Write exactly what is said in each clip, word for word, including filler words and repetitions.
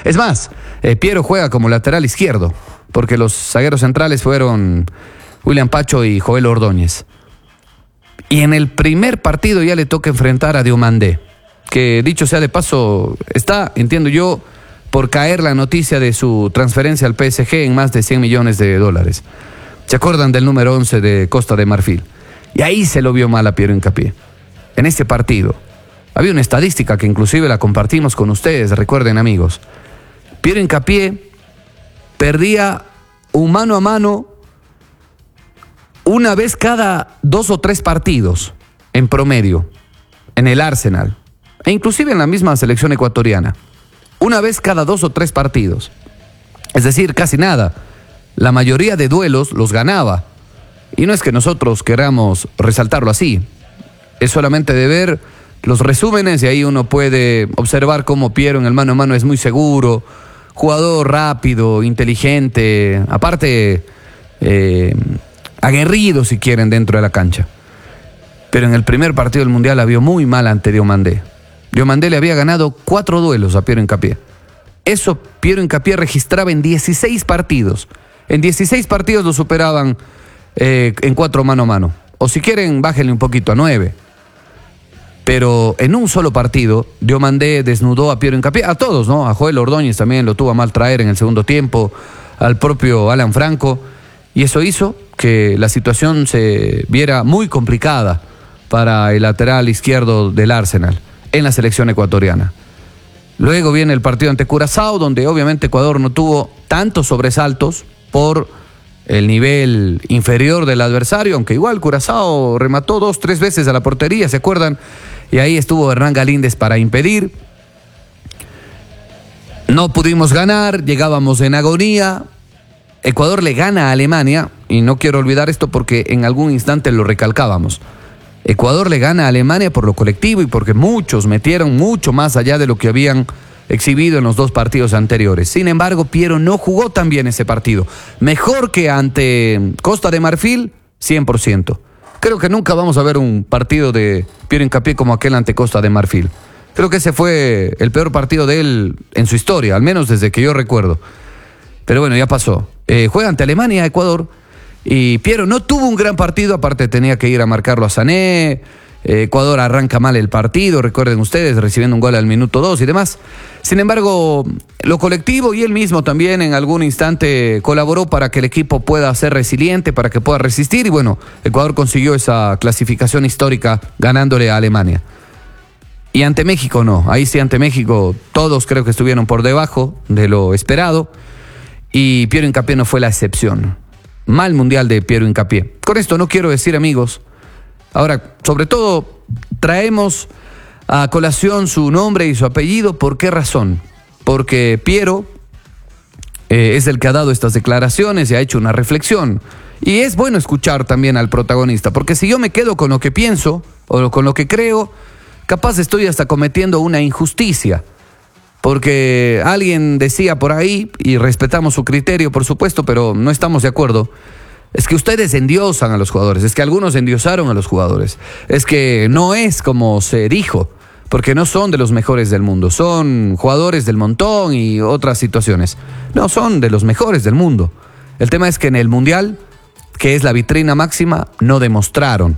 Es más, eh, Piero juega como lateral izquierdo, porque los zagueros centrales fueron William Pacho y Joel Ordóñez. Y en el primer partido ya le toca enfrentar a Diomandé, que dicho sea de paso, está, entiendo yo, por caer la noticia de su transferencia al P S G en más de cien millones de dólares. ¿Se acuerdan del número once de Costa de Marfil? Y ahí se lo vio mal a Piero Hincapié. En este partido había una estadística que inclusive la compartimos con ustedes, recuerden amigos. Piero Hincapié perdía un mano a mano una vez cada dos o tres partidos en promedio en el Arsenal e inclusive en la misma selección ecuatoriana. Una vez cada dos o tres partidos. Es decir, casi nada. La mayoría de duelos los ganaba. Y no es que nosotros queramos resaltarlo así. Es solamente de ver los resúmenes y ahí uno puede observar cómo Piero en el mano a mano es muy seguro, jugador rápido, inteligente, aparte eh, aguerrido si quieren dentro de la cancha. Pero en el primer partido del Mundial la vio muy mal ante Diomandé. Diomandé le había ganado cuatro duelos a Piero Hincapié. Eso Piero Hincapié registraba en dieciséis partidos. En dieciséis partidos lo superaban eh, en cuatro mano a mano. O si quieren, bájenle un poquito a nueve. Pero en un solo partido, Diomandé desnudó a Piero Hincapié, a todos, ¿no? A Joel Ordóñez también lo tuvo a mal traer en el segundo tiempo, al propio Alan Franco, y eso hizo que la situación se viera muy complicada para el lateral izquierdo del Arsenal en la selección ecuatoriana. Luego viene el partido ante Curazao, donde obviamente Ecuador no tuvo tantos sobresaltos por el nivel inferior del adversario, aunque igual Curazao remató dos, tres veces a la portería, ¿se acuerdan? Y ahí estuvo Hernán Galíndez para impedir. No pudimos ganar, llegábamos en agonía. Ecuador le gana a Alemania, y no quiero olvidar esto porque en algún instante lo recalcábamos. Ecuador le gana a Alemania por lo colectivo y porque muchos metieron mucho más allá de lo que habían exhibido en los dos partidos anteriores. Sin embargo, Piero no jugó tan bien ese partido. Mejor que ante Costa de Marfil, cien por ciento. Creo que nunca vamos a ver un partido de Piero Hincapié como aquel ante Costa de Marfil. Creo que ese fue el peor partido de él en su historia, al menos desde que yo recuerdo. Pero bueno, ya pasó. Eh, juega ante Alemania, Ecuador, y Piero no tuvo un gran partido, aparte tenía que ir a marcarlo a Sané. Ecuador arranca mal el partido, recuerden ustedes, recibiendo un gol al minuto dos y demás. Sin embargo, lo colectivo y él mismo también en algún instante colaboró para que el equipo pueda ser resiliente, para que pueda resistir. Y bueno, Ecuador consiguió esa clasificación histórica ganándole a Alemania. Y ante México no, ahí sí ante México todos creo que estuvieron por debajo de lo esperado. Y Piero Hincapié no fue la excepción. Mal mundial de Piero Hincapié. Con esto no quiero decir, amigos, ahora, sobre todo, traemos a colación su nombre y su apellido. ¿Por qué razón? Porque Piero eh, es el que ha dado estas declaraciones y ha hecho una reflexión. Y es bueno escuchar también al protagonista, porque si yo me quedo con lo que pienso o con lo que creo, capaz estoy hasta cometiendo una injusticia. Porque alguien decía por ahí, y respetamos su criterio, por supuesto, pero no estamos de acuerdo. Es que ustedes endiosan a los jugadores, es que algunos endiosaron a los jugadores, es que no es como se dijo, porque no son de los mejores del mundo, son jugadores del montón y otras situaciones. No, son de los mejores del mundo. El tema es que en el Mundial, que es la vitrina máxima, no demostraron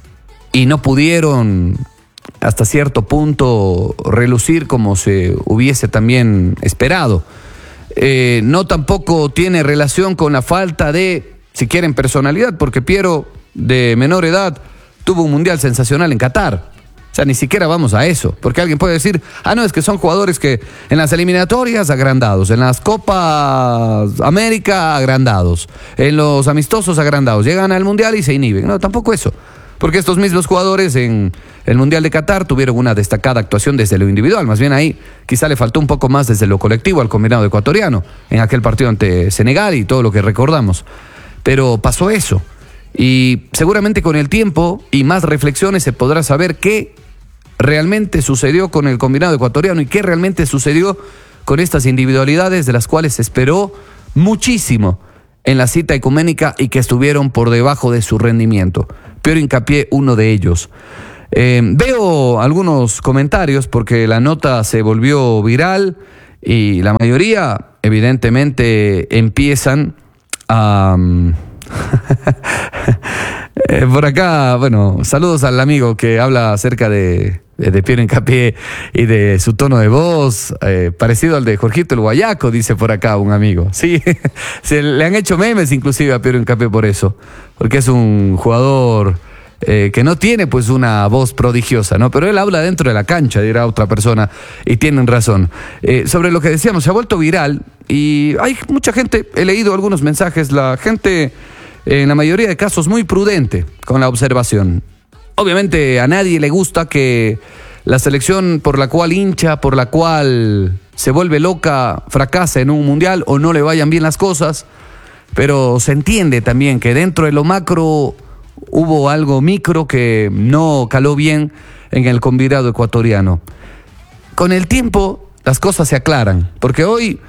y no pudieron hasta cierto punto relucir como se hubiese también esperado. Eh, no tampoco tiene relación con la falta de, si quieren, personalidad, porque Piero, de menor edad, tuvo un mundial sensacional en Qatar. O sea, ni siquiera vamos a eso, porque alguien puede decir, ah, no, es que son jugadores que en las eliminatorias agrandados, en las Copas América agrandados, en los amistosos agrandados, llegan al mundial y se inhiben. No, tampoco eso, porque estos mismos jugadores en el Mundial de Qatar tuvieron una destacada actuación desde lo individual. Más bien ahí quizá le faltó un poco más desde lo colectivo al combinado ecuatoriano, en aquel partido ante Senegal y todo lo que recordamos. Pero pasó eso. Y seguramente con el tiempo y más reflexiones se podrá saber qué realmente sucedió con el combinado ecuatoriano y qué realmente sucedió con estas individualidades de las cuales se esperó muchísimo en la cita ecuménica y que estuvieron por debajo de su rendimiento. Piero Hincapié, uno de ellos. Eh, veo algunos comentarios porque la nota se volvió viral y la mayoría evidentemente empiezan a... Por acá, bueno, saludos al amigo que habla acerca de, de, de Piero Hincapié y de su tono de voz, eh, parecido al de Jorgito el Guayaco, dice por acá un amigo. Sí, se le han hecho memes inclusive a Piero Hincapié por eso, porque es un jugador eh, que no tiene pues una voz prodigiosa, ¿no? Pero él habla dentro de la cancha, dirá otra persona, y tienen razón. Eh, sobre lo que decíamos, se ha vuelto viral y hay mucha gente, he leído algunos mensajes, la gente... en la mayoría de casos muy prudente con la observación. Obviamente a nadie le gusta que la selección por la cual hincha, por la cual se vuelve loca, fracase en un mundial o no le vayan bien las cosas, pero se entiende también que dentro de lo macro hubo algo micro que no caló bien en el combinado ecuatoriano. Con el tiempo las cosas se aclaran, porque hoy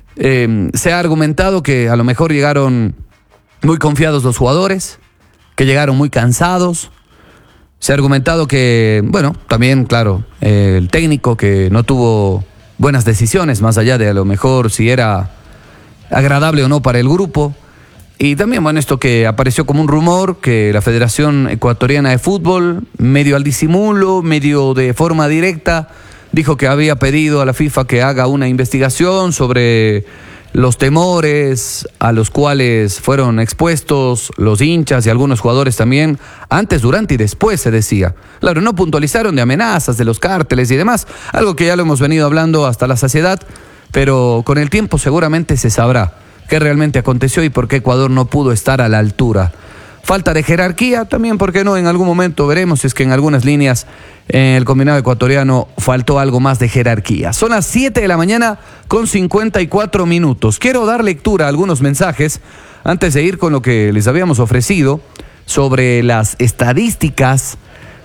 eh, se ha argumentado que a lo mejor llegaron muy confiados los jugadores, que llegaron muy cansados. Se ha argumentado que, bueno, también, claro, eh, el técnico que no tuvo buenas decisiones, más allá de a lo mejor si era agradable o no para el grupo. Y también, bueno, esto que apareció como un rumor, que la Federación Ecuatoriana de Fútbol, medio al disimulo, medio de forma directa, dijo que había pedido a la FIFA que haga una investigación sobre los temores a los cuales fueron expuestos los hinchas y algunos jugadores también, antes, durante y después se decía. Claro, no puntualizaron de amenazas, de los cárteles y demás, algo que ya lo hemos venido hablando hasta la saciedad, pero con el tiempo seguramente se sabrá qué realmente aconteció y por qué Ecuador no pudo estar a la altura. Falta de jerarquía, también, ¿por qué no? En algún momento veremos si es que en algunas líneas en el combinado ecuatoriano faltó algo más de jerarquía. Son las siete de la mañana con cincuenta y cuatro minutos. Quiero dar lectura a algunos mensajes antes de ir con lo que les habíamos ofrecido sobre las estadísticas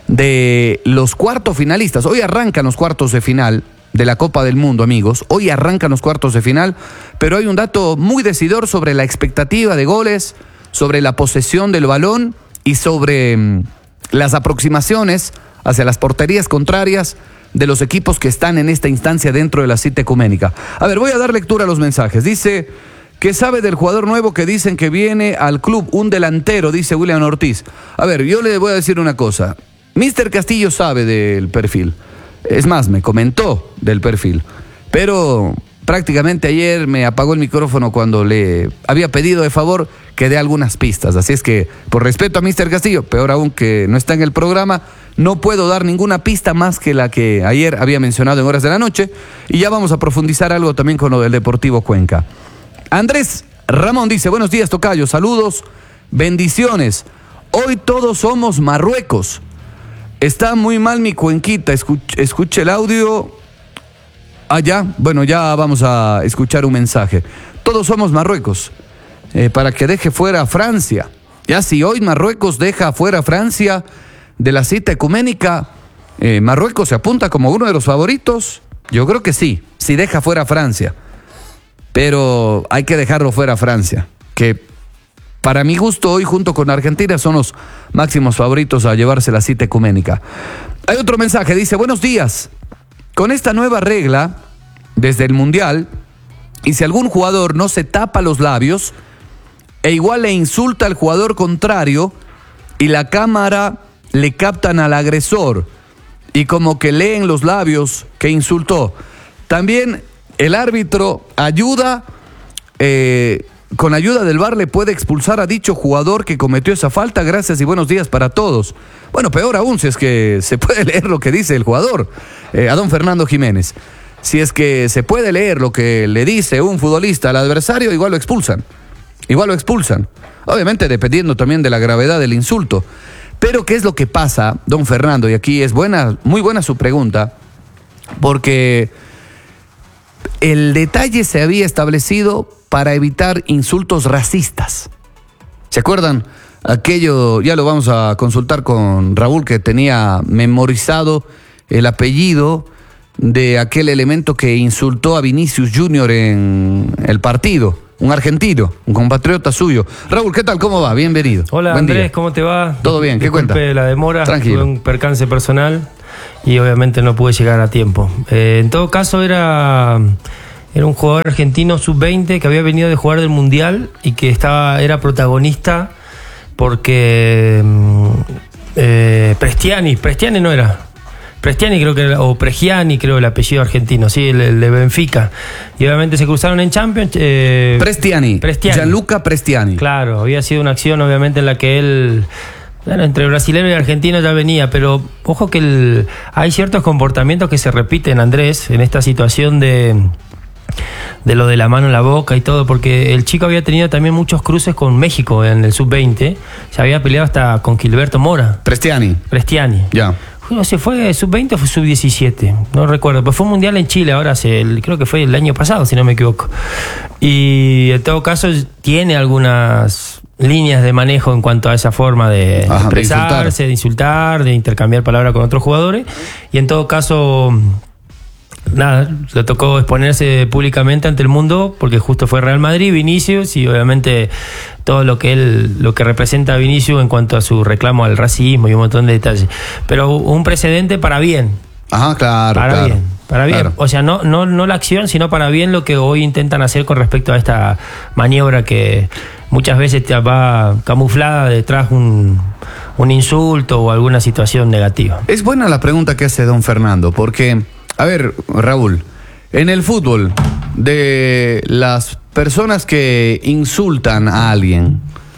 de los cuartos finalistas. Hoy arrancan los cuartos de final de la Copa del Mundo, amigos. Hoy arrancan los cuartos de final, pero hay un dato muy decidor sobre la expectativa de goles, sobre la posesión del balón y sobre mm, las aproximaciones hacia las porterías contrarias de los equipos que están en esta instancia dentro de la cita ecuménica. A ver, voy a dar lectura a los mensajes. Dice que sabe del jugador nuevo que dicen que viene al club, un delantero, dice William Ortiz. A ver, yo le voy a decir una cosa. mister Castillo sabe del perfil. Es más, me comentó del perfil. Pero prácticamente ayer me apagó el micrófono cuando le había pedido de favor que dé algunas pistas. Así es que, por respeto a mister Castillo, peor aún que no está en el programa, no puedo dar ninguna pista más que la que ayer había mencionado en horas de la noche. Y ya vamos a profundizar algo también con lo del Deportivo Cuenca. Andrés Ramón dice, buenos días, tocayo, saludos, bendiciones. Hoy todos somos Marruecos. Está muy mal mi cuenquita, escuche, escuche el audio. Ah, ya, bueno, ya vamos a escuchar un mensaje. Todos somos Marruecos, eh, para que deje fuera a Francia. Ya si hoy Marruecos deja fuera a Francia de la cita ecuménica, eh, Marruecos se apunta como uno de los favoritos. Yo creo que sí, si deja fuera a Francia. Pero hay que dejarlo fuera a Francia, que para mi gusto hoy junto con Argentina son los máximos favoritos a llevarse la cita ecuménica. Hay otro mensaje, dice, buenos días. Con esta nueva regla, desde el Mundial, y si algún jugador no se tapa los labios, e igual le insulta al jugador contrario, y la cámara le captan al agresor, y como que leen los labios que insultó, también el árbitro ayuda, eh, con ayuda del V A R le puede expulsar a dicho jugador que cometió esa falta. Gracias y buenos días para todos. Bueno, peor aún si es que se puede leer lo que dice el jugador, eh, a don Fernando Jiménez. Si es que se puede leer lo que le dice un futbolista al adversario, igual lo expulsan. Igual lo expulsan. Obviamente dependiendo también de la gravedad del insulto. Pero ¿qué es lo que pasa, don Fernando? Y aquí es buena, muy buena su pregunta, porque el detalle se había establecido para evitar insultos racistas. ¿Se acuerdan? Aquello, ya lo vamos a consultar con Raúl, que tenía memorizado el apellido de aquel elemento que insultó a Vinicius Junior en el partido, un argentino, un compatriota suyo. Raúl, ¿qué tal? ¿Cómo va? Bienvenido. Hola, Buen Andrés, día. ¿cómo te va? Todo bien, ¿qué Disculpe cuenta? la demora, Tranquilo. tuve un percance personal y obviamente no pude llegar a tiempo. Eh, en todo caso era Era un jugador argentino sub veinte que había venido de jugar del Mundial y que estaba era protagonista porque eh, Prestiani, Prestiani no era. Prestiani creo que era, o Pregiani creo el apellido argentino, sí, el, el de Benfica. Y obviamente se cruzaron en Champions. Eh, Prestiani, Prestiani. Gianluca Prestiani. Claro, había sido una acción obviamente en la que él, bueno, entre brasileño y argentino ya venía, pero ojo que el, hay ciertos comportamientos que se repiten, Andrés, en esta situación de, de lo de la mano en la boca y todo, porque el chico había tenido también muchos cruces con México en el sub veinte, se había peleado hasta con Gilberto Mora. Prestiani. Prestiani. Ya. No sé, ¿fue sub veinte o fue sub diecisiete? No recuerdo, pues fue un mundial en Chile, ahora se, el, creo que fue el año pasado, si no me equivoco. Y en todo caso tiene algunas líneas de manejo en cuanto a esa forma de Ajá, expresarse, de insultar. de insultar, de intercambiar palabras con otros jugadores. Y en todo caso, nada, le tocó exponerse públicamente ante el mundo porque justo fue Real Madrid, Vinicius, y obviamente todo lo que él, lo que representa a Vinicius en cuanto a su reclamo al racismo y un montón de detalles. Pero un precedente para bien. Ajá, claro. Para claro, bien, para bien. Claro. O sea, no, no, no la acción, sino para bien lo que hoy intentan hacer con respecto a esta maniobra que muchas veces te va camuflada detrás un, un insulto o alguna situación negativa. Es buena la pregunta que hace don Fernando, porque, a ver, Raúl, en el fútbol, de las personas que insultan a alguien,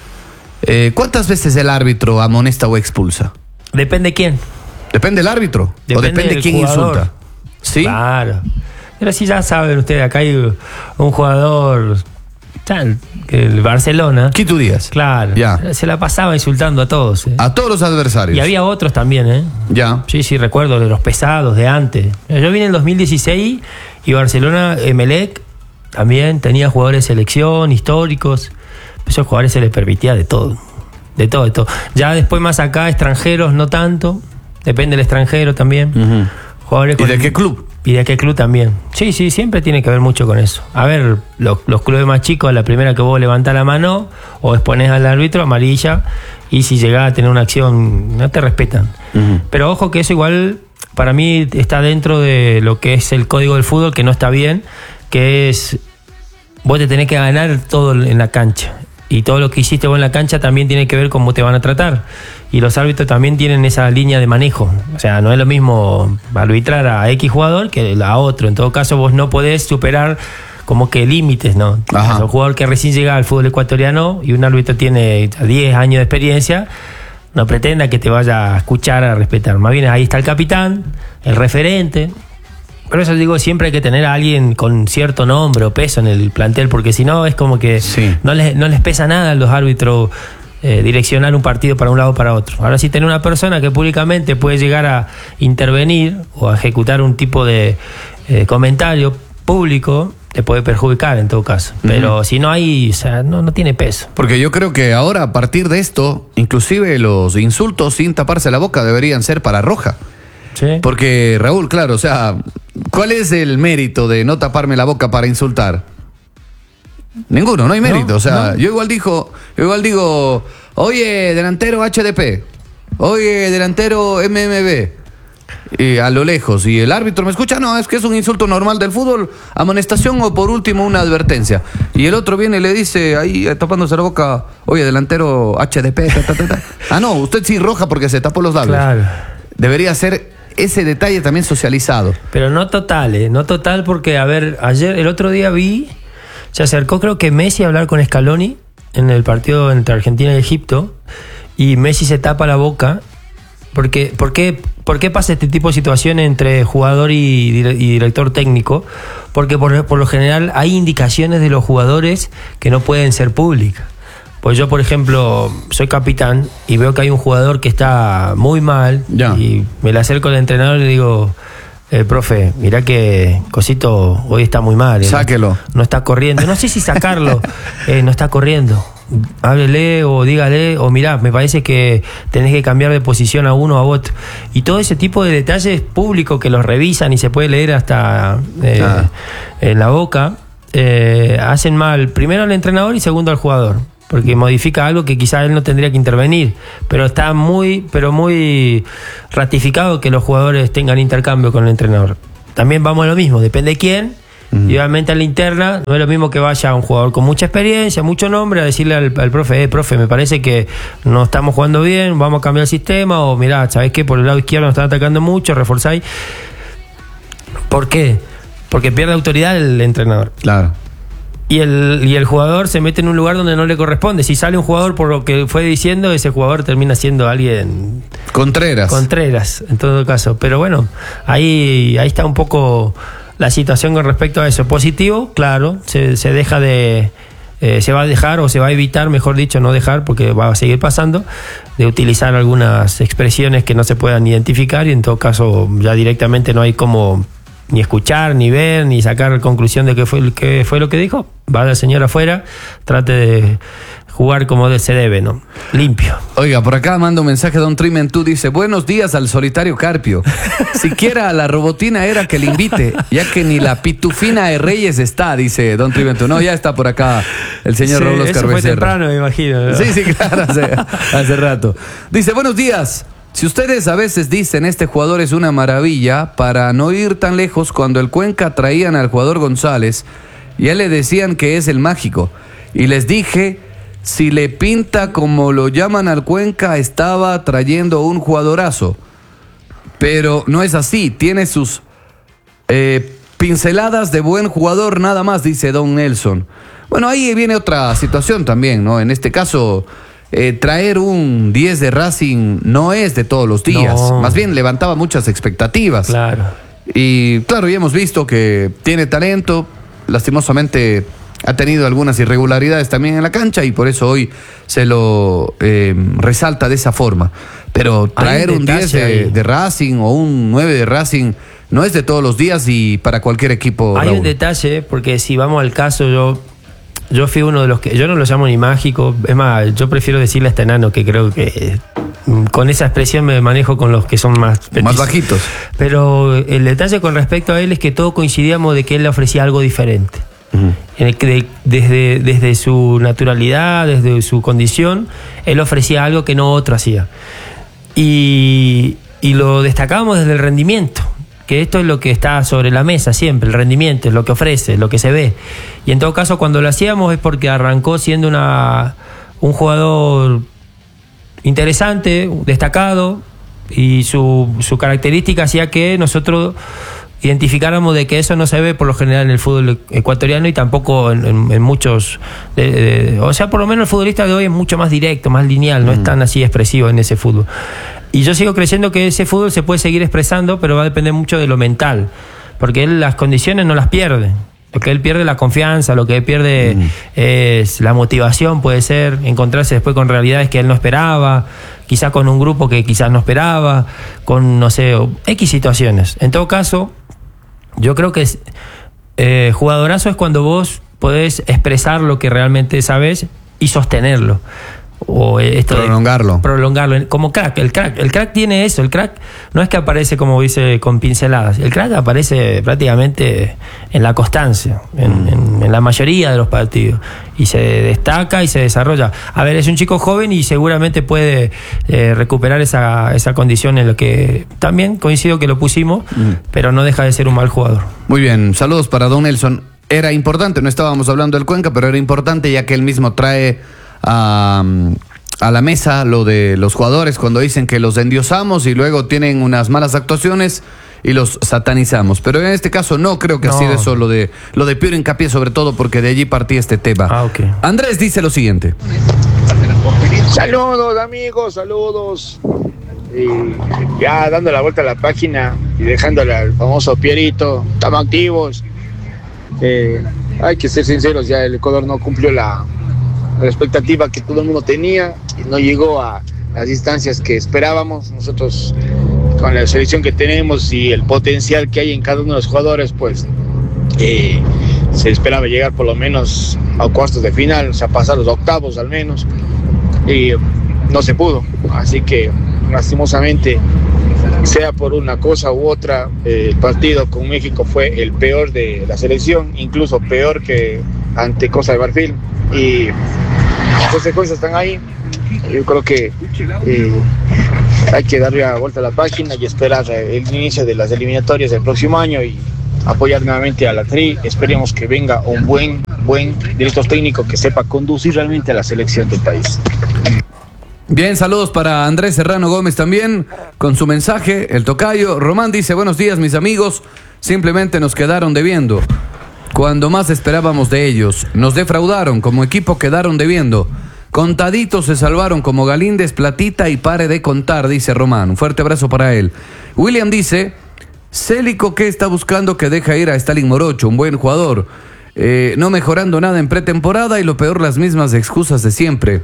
eh, ¿cuántas veces el árbitro amonesta o expulsa? Depende quién. ¿Depende del árbitro? Depende ¿O depende del quién jugador. insulta? ¿Sí? Claro. Pero sí, ya saben ustedes, acá hay un jugador, tal, que el Barcelona. Quito Díaz. Claro. Ya. Se la pasaba insultando a todos. ¿eh? A todos los adversarios. Y había otros también, ¿eh? Ya. Sí, sí, recuerdo de los pesados de antes. Yo vine en el dos mil dieciséis y Barcelona, Emelec, también tenía jugadores de selección, históricos. A esos jugadores se les permitía de todo. De todo, de todo. Ya después más acá, extranjeros, no tanto. Depende del extranjero también. Uh-huh. Jugadores ¿Y con- de qué club? Y de qué club también. Sí, sí, siempre tiene que ver mucho con eso. A ver, los, los clubes más chicos, la primera que vos levantás la mano o exponés al árbitro, amarilla, y si llegás a tener una acción, no te respetan. Uh-huh. Pero ojo que eso igual, para mí, está dentro de lo que es el código del fútbol, que no está bien, que es, vos te tenés que ganar todo en la cancha. Y todo lo que hiciste vos en la cancha también tiene que ver con cómo te van a tratar. Y los árbitros también tienen esa línea de manejo. O sea, no es lo mismo arbitrar a X jugador que a otro. En todo caso, vos no podés superar como que límites, ¿no? Ajá. O sea, un jugador que recién llega al fútbol ecuatoriano y un árbitro tiene diez años de experiencia, no pretenda que te vaya a escuchar, a respetar. Más bien ahí está el capitán, el referente. Por eso digo, siempre hay que tener a alguien con cierto nombre o peso en el plantel, porque si no es como que Sí. no les, no les pesa nada a los árbitros eh, direccionar un partido para un lado o para otro. Ahora sí, tener una persona que públicamente puede llegar a intervenir o a ejecutar un tipo de eh, comentario público, te puede perjudicar en todo caso. Pero si no hay, o sea, no, no tiene peso. Porque yo creo que ahora, a partir de esto, inclusive los insultos sin taparse la boca deberían ser para roja. ¿Sí? Porque, Raúl, claro, o sea, ¿cuál es el mérito de no taparme la boca para insultar? Ninguno, no hay mérito. No, o sea, no. yo igual dijo, yo igual digo, oye, delantero H D P, oye, delantero M M B, y a lo lejos, y el árbitro me escucha, no, es que es un insulto normal del fútbol, amonestación o por último una advertencia. Y el otro viene y le dice, ahí eh, tapándose la boca, oye, delantero H D P, ta, ta, ta, ta. Ah, no, usted sí roja porque se tapó los labios. Claro. Debería ser ese detalle también socializado. Pero no total, ¿eh? No total porque, a ver, ayer, el otro día vi, se acercó creo que Messi a hablar con Scaloni en el partido entre Argentina y Egipto, y Messi se tapa la boca. Porque, ¿por qué, por qué pasa este tipo de situaciones entre jugador y, dire- y director técnico? Porque por, por lo general hay indicaciones de los jugadores que no pueden ser públicas. Pues yo, por ejemplo, soy capitán y veo que hay un jugador que está muy mal, Ya. y me le acerco al entrenador y le digo, eh, profe, mirá que Cosito hoy está muy mal. ¿eh? Sáquelo. No está corriendo. No sé si sacarlo. eh, no está corriendo. Háblele o dígale, o mirá, me parece que tenés que cambiar de posición a uno o a otro. Y todo ese tipo de detalles públicos que los revisan y se puede leer hasta eh, Ah. en la boca, eh, hacen mal primero al entrenador y segundo al jugador. Porque modifica algo que quizás él no tendría que intervenir. Pero está muy, pero muy ratificado que los jugadores tengan intercambio con el entrenador. También vamos a lo mismo, depende de quién Mm. Y obviamente a la interna no es lo mismo que vaya un jugador con mucha experiencia, mucho nombre, a decirle al, al profe, eh, profe, me parece que no estamos jugando bien, vamos a cambiar el sistema, o mirá, ¿sabés qué? Por el lado izquierdo nos están atacando mucho, reforzáis. ¿Por qué? Porque pierde autoridad el entrenador. Claro. Y el, y el jugador se mete en un lugar donde no le corresponde. Si sale un jugador por lo que fue diciendo, ese jugador termina siendo alguien... Contreras. Contreras, en todo caso. Pero bueno, ahí, ahí está un poco la situación con respecto a eso. Positivo, claro, se, se deja de... Eh, se va a dejar o se va a evitar, mejor dicho, no dejar, porque va a seguir pasando, de utilizar algunas expresiones que no se puedan identificar, y en todo caso ya directamente no hay como... ni escuchar, ni ver, ni sacar conclusión de qué fue, qué fue lo que dijo. Va el señor afuera, trate de jugar como se debe, ¿no? Limpio. Oiga, por acá manda un mensaje Don Trimentú, dice, buenos días al solitario Carpio. Siquiera a la robotina era que le invite, ya que ni la pitufina de Reyes está, dice Don Trimentú. No, ya está por acá el señor Sí, Raúl Oscar eso fue Becerra. temprano, me imagino, ¿no? Sí, sí, claro, hace, hace rato. Dice, buenos días. Si ustedes a veces dicen este jugador es una maravilla, para no ir tan lejos, cuando el Cuenca traían al jugador González, ya le decían que es el mágico. Y les dije, si le pinta como lo llaman al Cuenca, estaba trayendo un jugadorazo. Pero no es así, tiene sus eh, pinceladas de buen jugador nada más, dice Don Nelson. Bueno, ahí viene otra situación también, ¿no? En este caso... Eh, traer un diez de Racing no es de todos los días, no. Más bien levantaba muchas expectativas. Claro. Y claro, ya hemos visto que tiene talento, lastimosamente ha tenido algunas irregularidades también en la cancha y por eso hoy se lo eh, resalta de esa forma. Pero traer un, un diez de, de Racing o un nueve de Racing no es de todos los días y para cualquier equipo. Hay Raúl. Un detalle, porque si vamos al caso, yo... Yo fui uno de los que... Yo no lo llamo ni mágico. Es más, yo prefiero decirle a este enano, que creo que con esa expresión me manejo con los que son más... Petisos. Más bajitos. Pero el detalle con respecto a él es que todos coincidíamos de que él le ofrecía algo diferente. Uh-huh. En el que de, desde, desde su naturalidad, desde su condición, él ofrecía algo que no otro hacía. Y, y lo destacábamos desde el rendimiento. Que esto es lo que está sobre la mesa siempre, el rendimiento, es lo que ofrece, lo que se ve. Y en todo caso, cuando lo hacíamos es porque arrancó siendo una, un jugador interesante, destacado, y su, su característica hacía que nosotros identificáramos de que eso no se ve por lo general en el fútbol ecuatoriano y tampoco en, en, en muchos... De, de, o sea, por lo menos el futbolista de hoy es mucho más directo, más lineal, no mm. es tan así expresivo en ese fútbol. Y yo sigo creyendo que ese fútbol se puede seguir expresando, pero va a depender mucho de lo mental, porque él las condiciones no las pierde. Lo que él pierde es la confianza, lo que él pierde mm. es la motivación, puede ser encontrarse después con realidades que él no esperaba, quizás con un grupo que quizás no esperaba, con, no sé, X situaciones. En todo caso, yo creo que es, eh, jugadorazo es cuando vos podés expresar lo que realmente sabes y sostenerlo. O esto prolongarlo. De prolongarlo. Como crack. El crack. El crack tiene eso. El crack no es que aparece, como dice, con pinceladas. El crack aparece prácticamente en la constancia, en, en, en la mayoría de los partidos. Y se destaca y se desarrolla. A ver, es un chico joven y seguramente puede eh, recuperar esa, esa condición en lo que también coincido que lo pusimos, mm. pero no deja de ser un mal jugador. Muy bien. Saludos para Don Nelson. Era importante, no estábamos hablando del Cuenca, pero era importante ya que él mismo trae A, a la mesa lo de los jugadores cuando dicen que los endiosamos y luego tienen unas malas actuaciones y los satanizamos, pero en este caso no creo que no. así de eso lo de lo de Piero Hincapié, sobre todo porque de allí partía este tema. Ah, okay. Andrés dice lo siguiente: saludos amigos, saludos, y ya dando la vuelta a la página y dejándole al famoso Pierito, estamos activos. Eh, hay que ser sinceros, ya el Ecuador no cumplió la la expectativa que todo el mundo tenía y no llegó a las distancias que esperábamos. Nosotros, con la selección que tenemos y el potencial que hay en cada uno de los jugadores, pues eh, se esperaba llegar por lo menos a cuartos de final, o sea, pasar los octavos al menos, y no se pudo. Así que lastimosamente, sea por una cosa u otra, eh, el partido con México fue el peor de la selección, incluso peor que ante Costa de Marfil, y las consecuencias están ahí. Yo creo que eh, hay que darle la vuelta a la página y esperar el inicio de las eliminatorias del próximo año y apoyar nuevamente a la Tri. Esperemos que venga un buen, buen director técnico que sepa conducir realmente a la selección del país. Bien, saludos para Andrés Serrano Gómez también, con su mensaje, el tocayo. Román dice, buenos días mis amigos, simplemente nos quedaron debiendo. Cuando más esperábamos de ellos, nos defraudaron, como equipo quedaron debiendo. Contaditos se salvaron como Galíndez, Platita y pare de contar, dice Román. Un fuerte abrazo para él. William dice, Célico que está buscando que deja ir a Stalin Morocho, un buen jugador. Eh, no mejorando nada en pretemporada y lo peor las mismas excusas de siempre.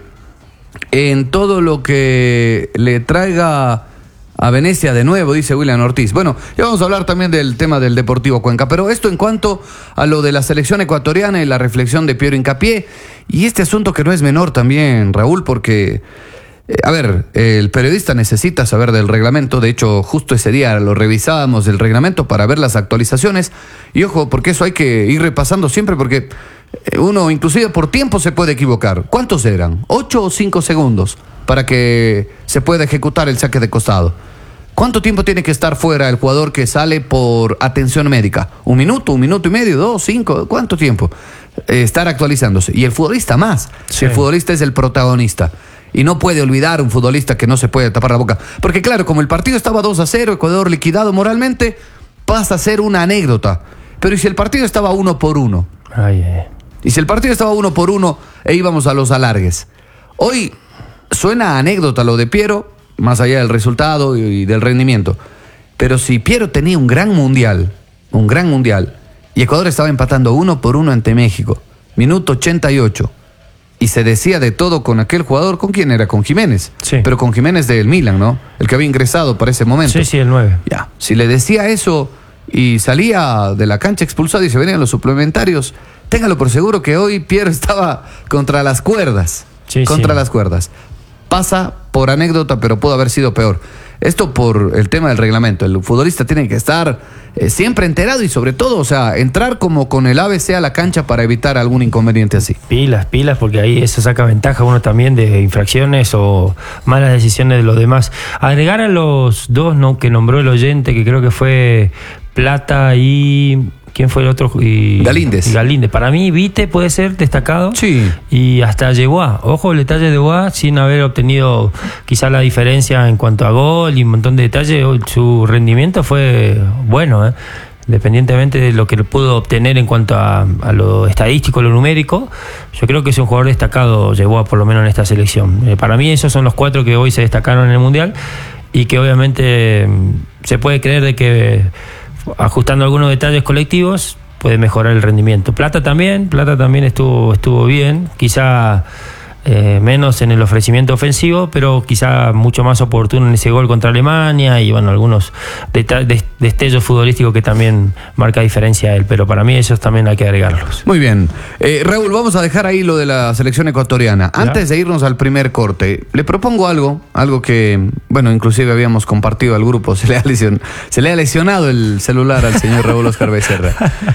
En todo lo que le traiga a Venecia de nuevo, dice William Ortiz. Bueno, ya vamos a hablar también del tema del Deportivo Cuenca, pero esto en cuanto a lo de la selección ecuatoriana y la reflexión de Piero Hincapié, y este asunto que no es menor también, Raúl, porque, eh, a ver, el periodista necesita saber del reglamento. De hecho, justo ese día lo revisábamos del reglamento para ver las actualizaciones, y ojo, porque eso hay que ir repasando siempre, porque uno inclusive por tiempo se puede equivocar. ¿Cuántos eran? ¿Ocho o cinco segundos para que se pueda ejecutar el saque de costado? ¿Cuánto tiempo tiene que estar fuera el jugador que sale por atención médica? ¿Un minuto, un minuto y medio, dos, cinco? ¿Cuánto tiempo? Eh, estar actualizándose. Y el futbolista más. Sí. Si el futbolista es el protagonista. Y no puede olvidar un futbolista que no se puede tapar la boca. Porque claro, como el partido estaba dos a cero, Ecuador liquidado moralmente, pasa a ser una anécdota. Pero ¿y si el partido estaba uno por uno? Ay, eh. Y si el partido estaba uno por uno e íbamos a los alargues. Hoy suena anécdota lo de Piero, más allá del resultado y del rendimiento. Pero si Piero tenía un gran mundial, un gran mundial, y Ecuador estaba empatando uno por uno ante México, minuto ochenta y ocho, y se decía de todo con aquel jugador, ¿con quién era? Con Jiménez. Sí. Pero con Jiménez del Milan, ¿no? El que había ingresado para ese momento. Sí, sí, el nueve. Ya, si le decía eso y salía de la cancha expulsado y se venían los suplementarios, téngalo por seguro que hoy Piero estaba contra las cuerdas. Sí, contra sí. las cuerdas. Pasa por anécdota, pero pudo haber sido peor. Esto por el tema del reglamento. El futbolista tiene que estar eh, siempre enterado y sobre todo, o sea, entrar como con el A B C a la cancha para evitar algún inconveniente así. Pilas, pilas, porque ahí eso saca ventaja uno también de infracciones o malas decisiones de los demás. Agregar a los dos no que nombró el oyente, que creo que fue Plata y... ¿Quién fue el otro? Y, Galíndez. Y Galíndez. Para mí, Vite puede ser destacado. Sí. Y hasta Yeguá. Ojo el detalle de Yeguá, sin haber obtenido quizá la diferencia en cuanto a gol y un montón de detalles. Su rendimiento fue bueno, ¿eh? Independientemente de lo que pudo obtener en cuanto a, a lo estadístico, lo numérico, yo creo que es un jugador destacado, Yeguá, por lo menos en esta selección. Eh, para mí, esos son los cuatro que hoy se destacaron en el Mundial y que obviamente se puede creer de que ajustando algunos detalles colectivos puede mejorar el rendimiento. Plata también, Plata también estuvo estuvo bien, quizá eh, menos en el ofrecimiento ofensivo, pero quizá mucho más oportuno en ese gol contra Alemania y bueno, algunos deta- destellos futbolísticos que también marca diferencia a él, pero para mí esos también hay que agregarlos. Muy bien. Eh, Raúl, vamos a dejar ahí lo de la selección ecuatoriana. Antes ¿Ya? de irnos al primer corte, le propongo algo, algo que, bueno, inclusive habíamos compartido al grupo, se le ha, lesion, se le ha lesionado el celular al señor Raúl Oscar Becerra.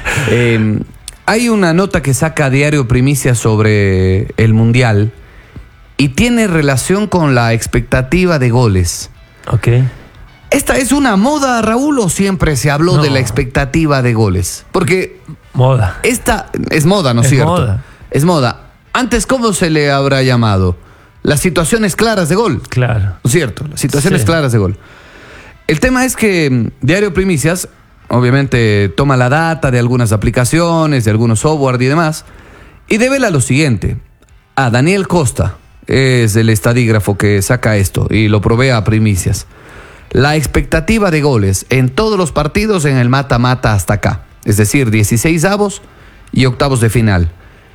Eh, Hay una nota que saca Diario Primicia sobre el Mundial y tiene relación con la expectativa de goles. Ok. ¿Esta es una moda, Raúl, o siempre se habló no. de la expectativa de goles? Porque... Moda. Esta es moda, ¿no es, es cierto? Moda. Es moda. Antes, ¿cómo se le habrá llamado? Las situaciones claras de gol. Claro. ¿No es cierto? Las situaciones sí. claras de gol. El tema es que Diario Primicias... obviamente toma la data de algunas aplicaciones, de algunos software y demás, y devela lo siguiente. A Daniel Costa es el estadígrafo que saca esto y lo provee a Primicias. La expectativa de goles en todos los partidos en el mata-mata hasta acá, es decir, dieciséis avos y octavos de final.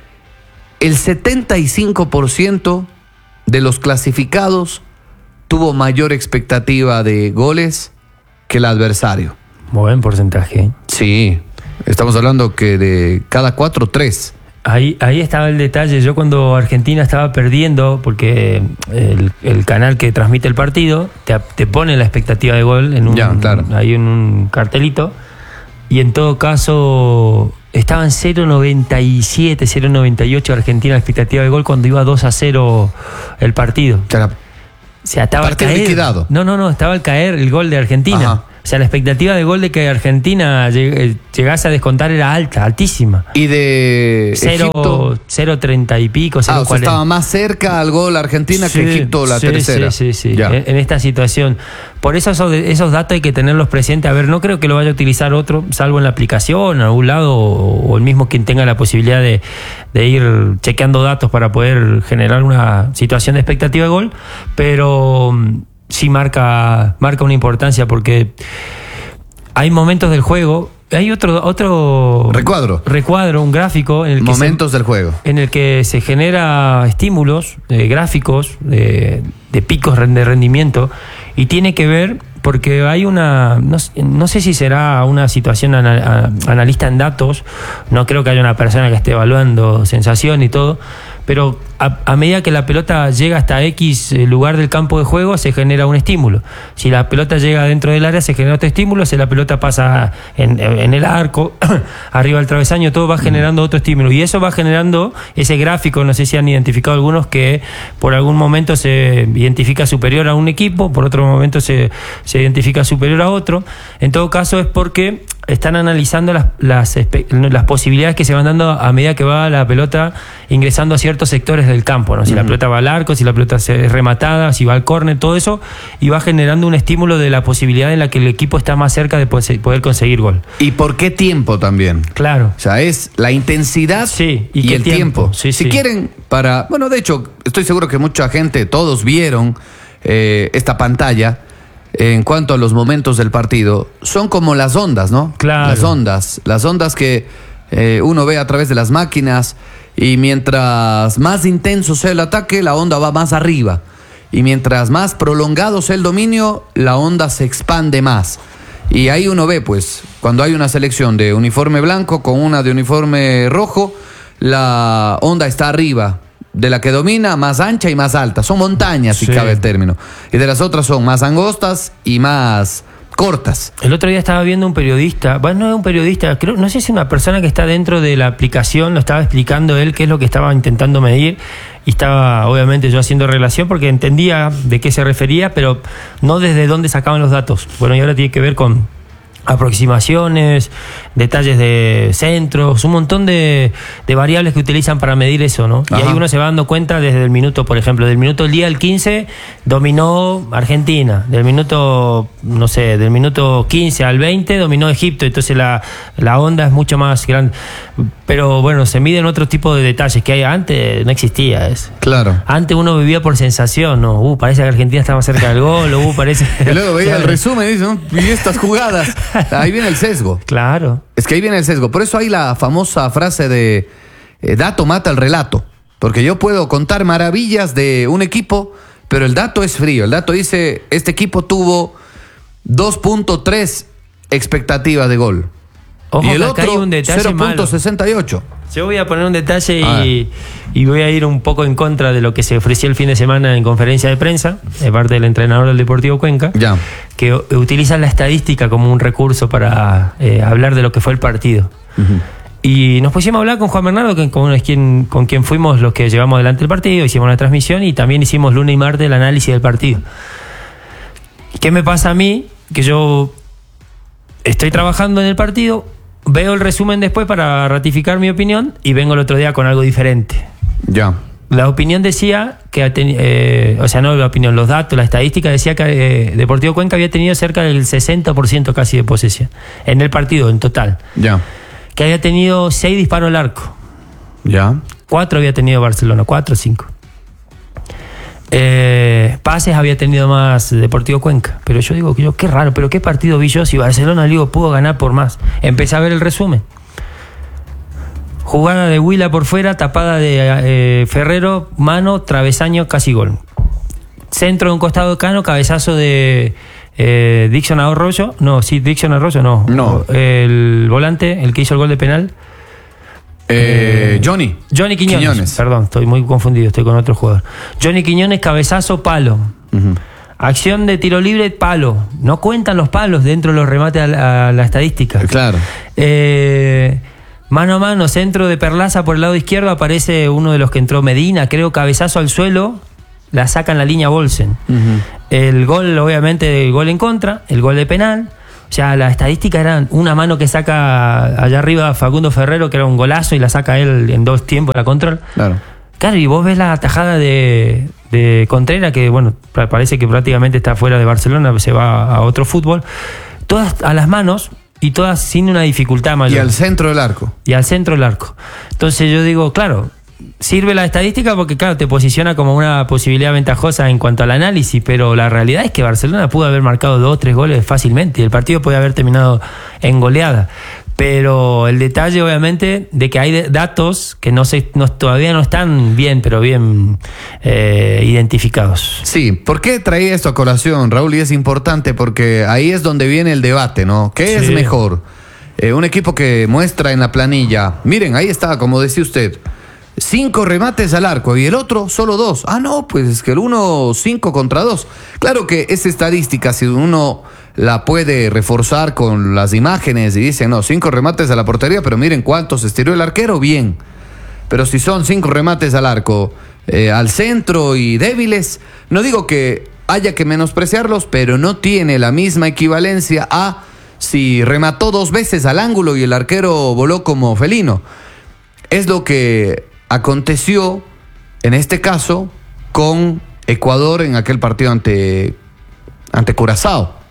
El setenta y cinco por ciento de los clasificados tuvo mayor expectativa de goles que el adversario. Buen porcentaje. Sí, estamos hablando que de cada cuatro, tres. Ahí, ahí estaba el detalle. Yo cuando Argentina estaba perdiendo, porque el, el canal que transmite el partido te, te pone la expectativa de gol en un, ya, claro. ahí en un cartelito, y en todo caso estaban cero noventa y siete, cero noventa y ocho Argentina la expectativa de gol cuando iba dos a cero el partido. Claro. O sea, estaba al caer. Liquidado. No, no, no, estaba al caer el gol de Argentina. Ajá. O sea, la expectativa de gol de que Argentina lleg- llegase a descontar era alta, altísima. Y de Egipto, cero treinta y pico, cero ah, o sea, estaba más cerca al gol Argentina sí, que Egipto la sí, tercera. Sí, sí, sí, Ya. en, en esta situación. Por eso esos, esos datos hay que tenerlos presentes. A ver, no creo que lo vaya a utilizar otro, salvo en la aplicación, a algún lado, o, o el mismo quien tenga la posibilidad de, de ir chequeando datos para poder generar una situación de expectativa de gol, pero sí marca, marca una importancia porque hay momentos del juego, hay otro otro Recuadro. recuadro, un gráfico en el que Momentos se, del juego. en el que se genera estímulos eh, gráficos de, de picos de rendimiento y tiene que ver porque hay una, no, no sé si será una situación ana, analista en datos, no creo que haya una persona que esté evaluando sensación y todo, pero a, a medida que la pelota llega hasta X lugar del campo de juego se genera un estímulo. Si la pelota llega dentro del área se genera otro estímulo, si la pelota pasa en, en el arco, arriba del travesaño, todo va generando otro estímulo y eso va generando ese gráfico, no sé si han identificado algunos que por algún momento se identifica superior a un equipo, por otro momento se, se identifica superior a otro. En todo caso es porque están analizando las, las, las posibilidades que se van dando a medida que va la pelota ingresando a ciertos sectores del campo, ¿no? Si uh-huh. la pelota va al arco, si la pelota es rematada, si va al córner, todo eso, y va generando un estímulo de la posibilidad en la que el equipo está más cerca de poder conseguir gol. ¿Y por qué tiempo también? Claro. O sea, es la intensidad sí, y, y el tiempo. tiempo. Sí, si sí. quieren, para... Bueno, de hecho, estoy seguro que mucha gente, todos vieron eh, esta pantalla. En cuanto a los momentos del partido, son como las ondas, ¿no? Claro. Las ondas, las ondas que eh, uno ve a través de las máquinas y mientras más intenso sea el ataque, la onda va más arriba. Y mientras más prolongado sea el dominio, la onda se expande más. Y ahí uno ve, pues, cuando hay una selección de uniforme blanco con una de uniforme rojo, la onda está arriba. De la que domina, más ancha y más alta. Son montañas, si sí. cabe el término. Y de las otras son más angostas y más cortas. El otro día estaba viendo un periodista, bueno, no es un periodista, creo, no sé si una persona que está dentro de la aplicación, lo estaba explicando él qué es lo que estaba intentando medir. Y estaba, obviamente, yo haciendo relación porque entendía de qué se refería, pero no desde dónde sacaban los datos. Bueno, y ahora tiene que ver con aproximaciones, detalles de centros, un montón de, de variables que utilizan para medir eso, ¿no? Ajá. Y ahí uno se va dando cuenta desde el minuto, por ejemplo, del minuto del día al quince dominó Argentina, del minuto, no sé, del minuto quince al veinte dominó Egipto, entonces la, la onda es mucho más grande. Pero bueno, se miden otro tipo de detalles que hay antes, no existía eso. Claro. Antes uno vivía por sensación, ¿no? Uh, parece que Argentina estaba cerca del gol, uh, parece... Y luego veía el resumen y dice, ¿no? Y estas jugadas... Ahí viene el sesgo. Claro. Es que ahí viene el sesgo. Por eso hay la famosa frase de eh, dato mata el relato. Porque yo puedo contar maravillas de un equipo, pero el dato es frío. El dato dice, este equipo tuvo dos punto tres expectativas de gol. Ojo, y el acá otro hay un detalle cero punto sesenta y ocho. Yo voy a poner un detalle y, y voy a ir un poco en contra de lo que se ofreció el fin de semana en conferencia de prensa de parte del entrenador del Deportivo Cuenca, ya. que utiliza la estadística como un recurso para eh, hablar de lo que fue el partido. Uh-huh. Y nos pusimos a hablar con Juan Bernardo, que con, quien, con quien fuimos los que llevamos adelante el partido, hicimos la transmisión y también hicimos lunes y martes el análisis del partido. ¿Qué me pasa a mí? Que yo estoy trabajando en el partido, veo el resumen después para ratificar mi opinión y vengo el otro día con algo diferente. Ya. La opinión decía que, eh, o sea, no la opinión, los datos, la estadística decía que eh, Deportivo Cuenca había tenido cerca del sesenta por ciento casi de posesión en el partido, en total. Ya. Que había tenido seis disparos al arco. Ya. Cuatro había tenido Barcelona, cuatro o cinco. Eh, pases había tenido más Deportivo Cuenca. Pero yo digo, yo, qué raro, pero qué partido vi yo si Barcelona digo, pudo ganar por más. Empecé a ver el resumen. Jugada de Huila por fuera, tapada de eh, Ferrero, mano, travesaño, casi gol. Centro de un costado de Cano, cabezazo de eh, Dixon Arroyo. No, sí, Dixon Arroyo, no. No. El volante, el que hizo el gol de penal. Eh, Johnny. Johnny Quiñones. Quiñones. Perdón, estoy muy confundido, estoy con otro jugador. Johnny Quiñones, cabezazo, palo. Uh-huh. Acción de tiro libre, palo. No cuentan los palos dentro de los remates a la, a la estadística. Claro. Eh, mano a mano, centro de Perlaza por el lado izquierdo, aparece uno de los que entró, Medina, creo, cabezazo al suelo, la saca en la línea Bolsen. Uh-huh. El gol, obviamente, el gol en contra, el gol de penal. O sea, la estadística era una mano que saca allá arriba Facundo Ferrero, que era un golazo, y la saca él en dos tiempos la control. Claro. Claro, y vos ves la tajada de, de Contreras, que bueno, parece que prácticamente está fuera de Barcelona, se va a otro fútbol. Todas a las manos y todas sin una dificultad mayor. Y al centro del arco. Y al centro del arco. Entonces yo digo, claro, sirve la estadística porque, claro, te posiciona como una posibilidad ventajosa en cuanto al análisis, pero la realidad es que Barcelona pudo haber marcado dos o tres goles fácilmente y el partido puede haber terminado en goleada. Pero el detalle, obviamente, de que hay datos que no se, no, todavía no están bien, pero bien eh, identificados. Sí, ¿por qué traía esto a colación, Raúl? Y es importante porque ahí es donde viene el debate, ¿no? ¿Qué Sí. es mejor? Eh, un equipo que muestra en la planilla, miren, ahí está, como decía usted, cinco remates al arco y el otro solo dos. Ah, no, pues es que el uno cinco contra dos. Claro que esa estadística, si uno la puede reforzar con las imágenes y dice, no, cinco remates a la portería, pero miren cuántos estiró el arquero, bien. Pero si son cinco remates al arco, eh, al centro y débiles, no digo que haya que menospreciarlos, pero no tiene la misma equivalencia a si remató dos veces al ángulo y el arquero voló como felino. Es lo que aconteció en este caso con Ecuador en aquel partido ante, ante Curazao.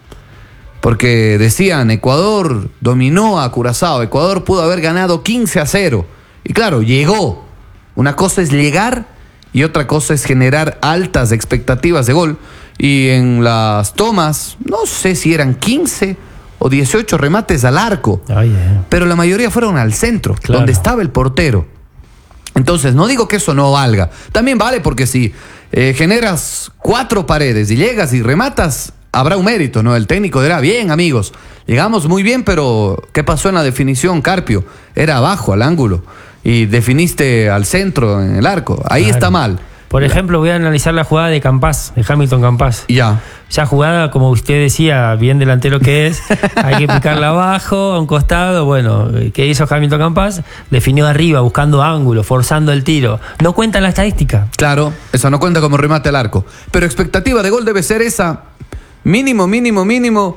Porque decían, Ecuador dominó a Curazao, Ecuador pudo haber ganado quince a cero. Y claro, llegó. Una cosa es llegar y otra cosa es generar altas expectativas de gol. Y en las tomas, no sé si eran quince o dieciocho remates al arco. Ay, eh. Pero la mayoría fueron al centro, Claro. donde estaba el portero. Entonces, no digo que eso no valga. También vale porque si eh, generas cuatro paredes y llegas y rematas, habrá un mérito, ¿no? El técnico dirá, bien, amigos, llegamos muy bien, pero ¿qué pasó en la definición, Carpio? Era abajo, al ángulo, y definiste al centro, en el arco. Ahí Claro. está mal. Por ejemplo, voy a analizar la jugada de Campas, de Hamilton Campas. Y ya. Ya jugada, como usted decía, bien delantero que es, hay que picarla abajo, a un costado. Bueno, ¿qué hizo Hamilton Campas? Definió arriba, buscando ángulo, forzando el tiro. No cuenta la estadística. Claro, eso no cuenta como remate al arco. Pero expectativa de gol debe ser esa, mínimo, mínimo, mínimo,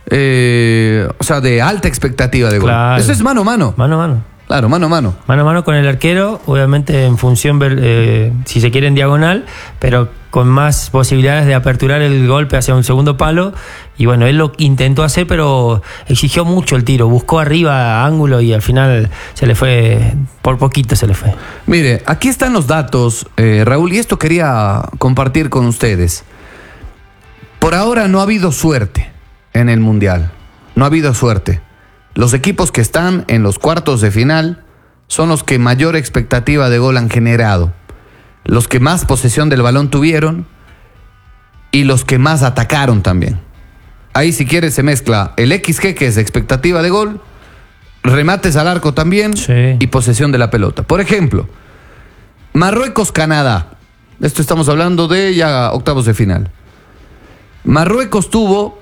eh, o sea, de alta expectativa de gol. Claro. Eso es mano a mano. Mano a mano. Claro, mano a mano. Mano a mano con el arquero, obviamente en función, eh, si se quiere en diagonal, pero con más posibilidades de aperturar el golpe hacia un segundo palo. Y bueno, él lo intentó hacer, pero exigió mucho el tiro. Buscó arriba ángulo y al final se le fue, por poquito se le fue. Mire, aquí están los datos, eh, Raúl, y esto quería compartir con ustedes. Por ahora no ha habido suerte en el Mundial. No ha habido suerte. Los equipos que están en los cuartos de final son los que mayor expectativa de gol han generado, los que más posesión del balón tuvieron y los que más atacaron también. Ahí, si quieres, se mezcla el equis ge, que es expectativa de gol, remates al arco también, Sí. y posesión de la pelota. Por ejemplo, Marruecos-Canadá. Esto estamos hablando de ya octavos de final. Marruecos tuvo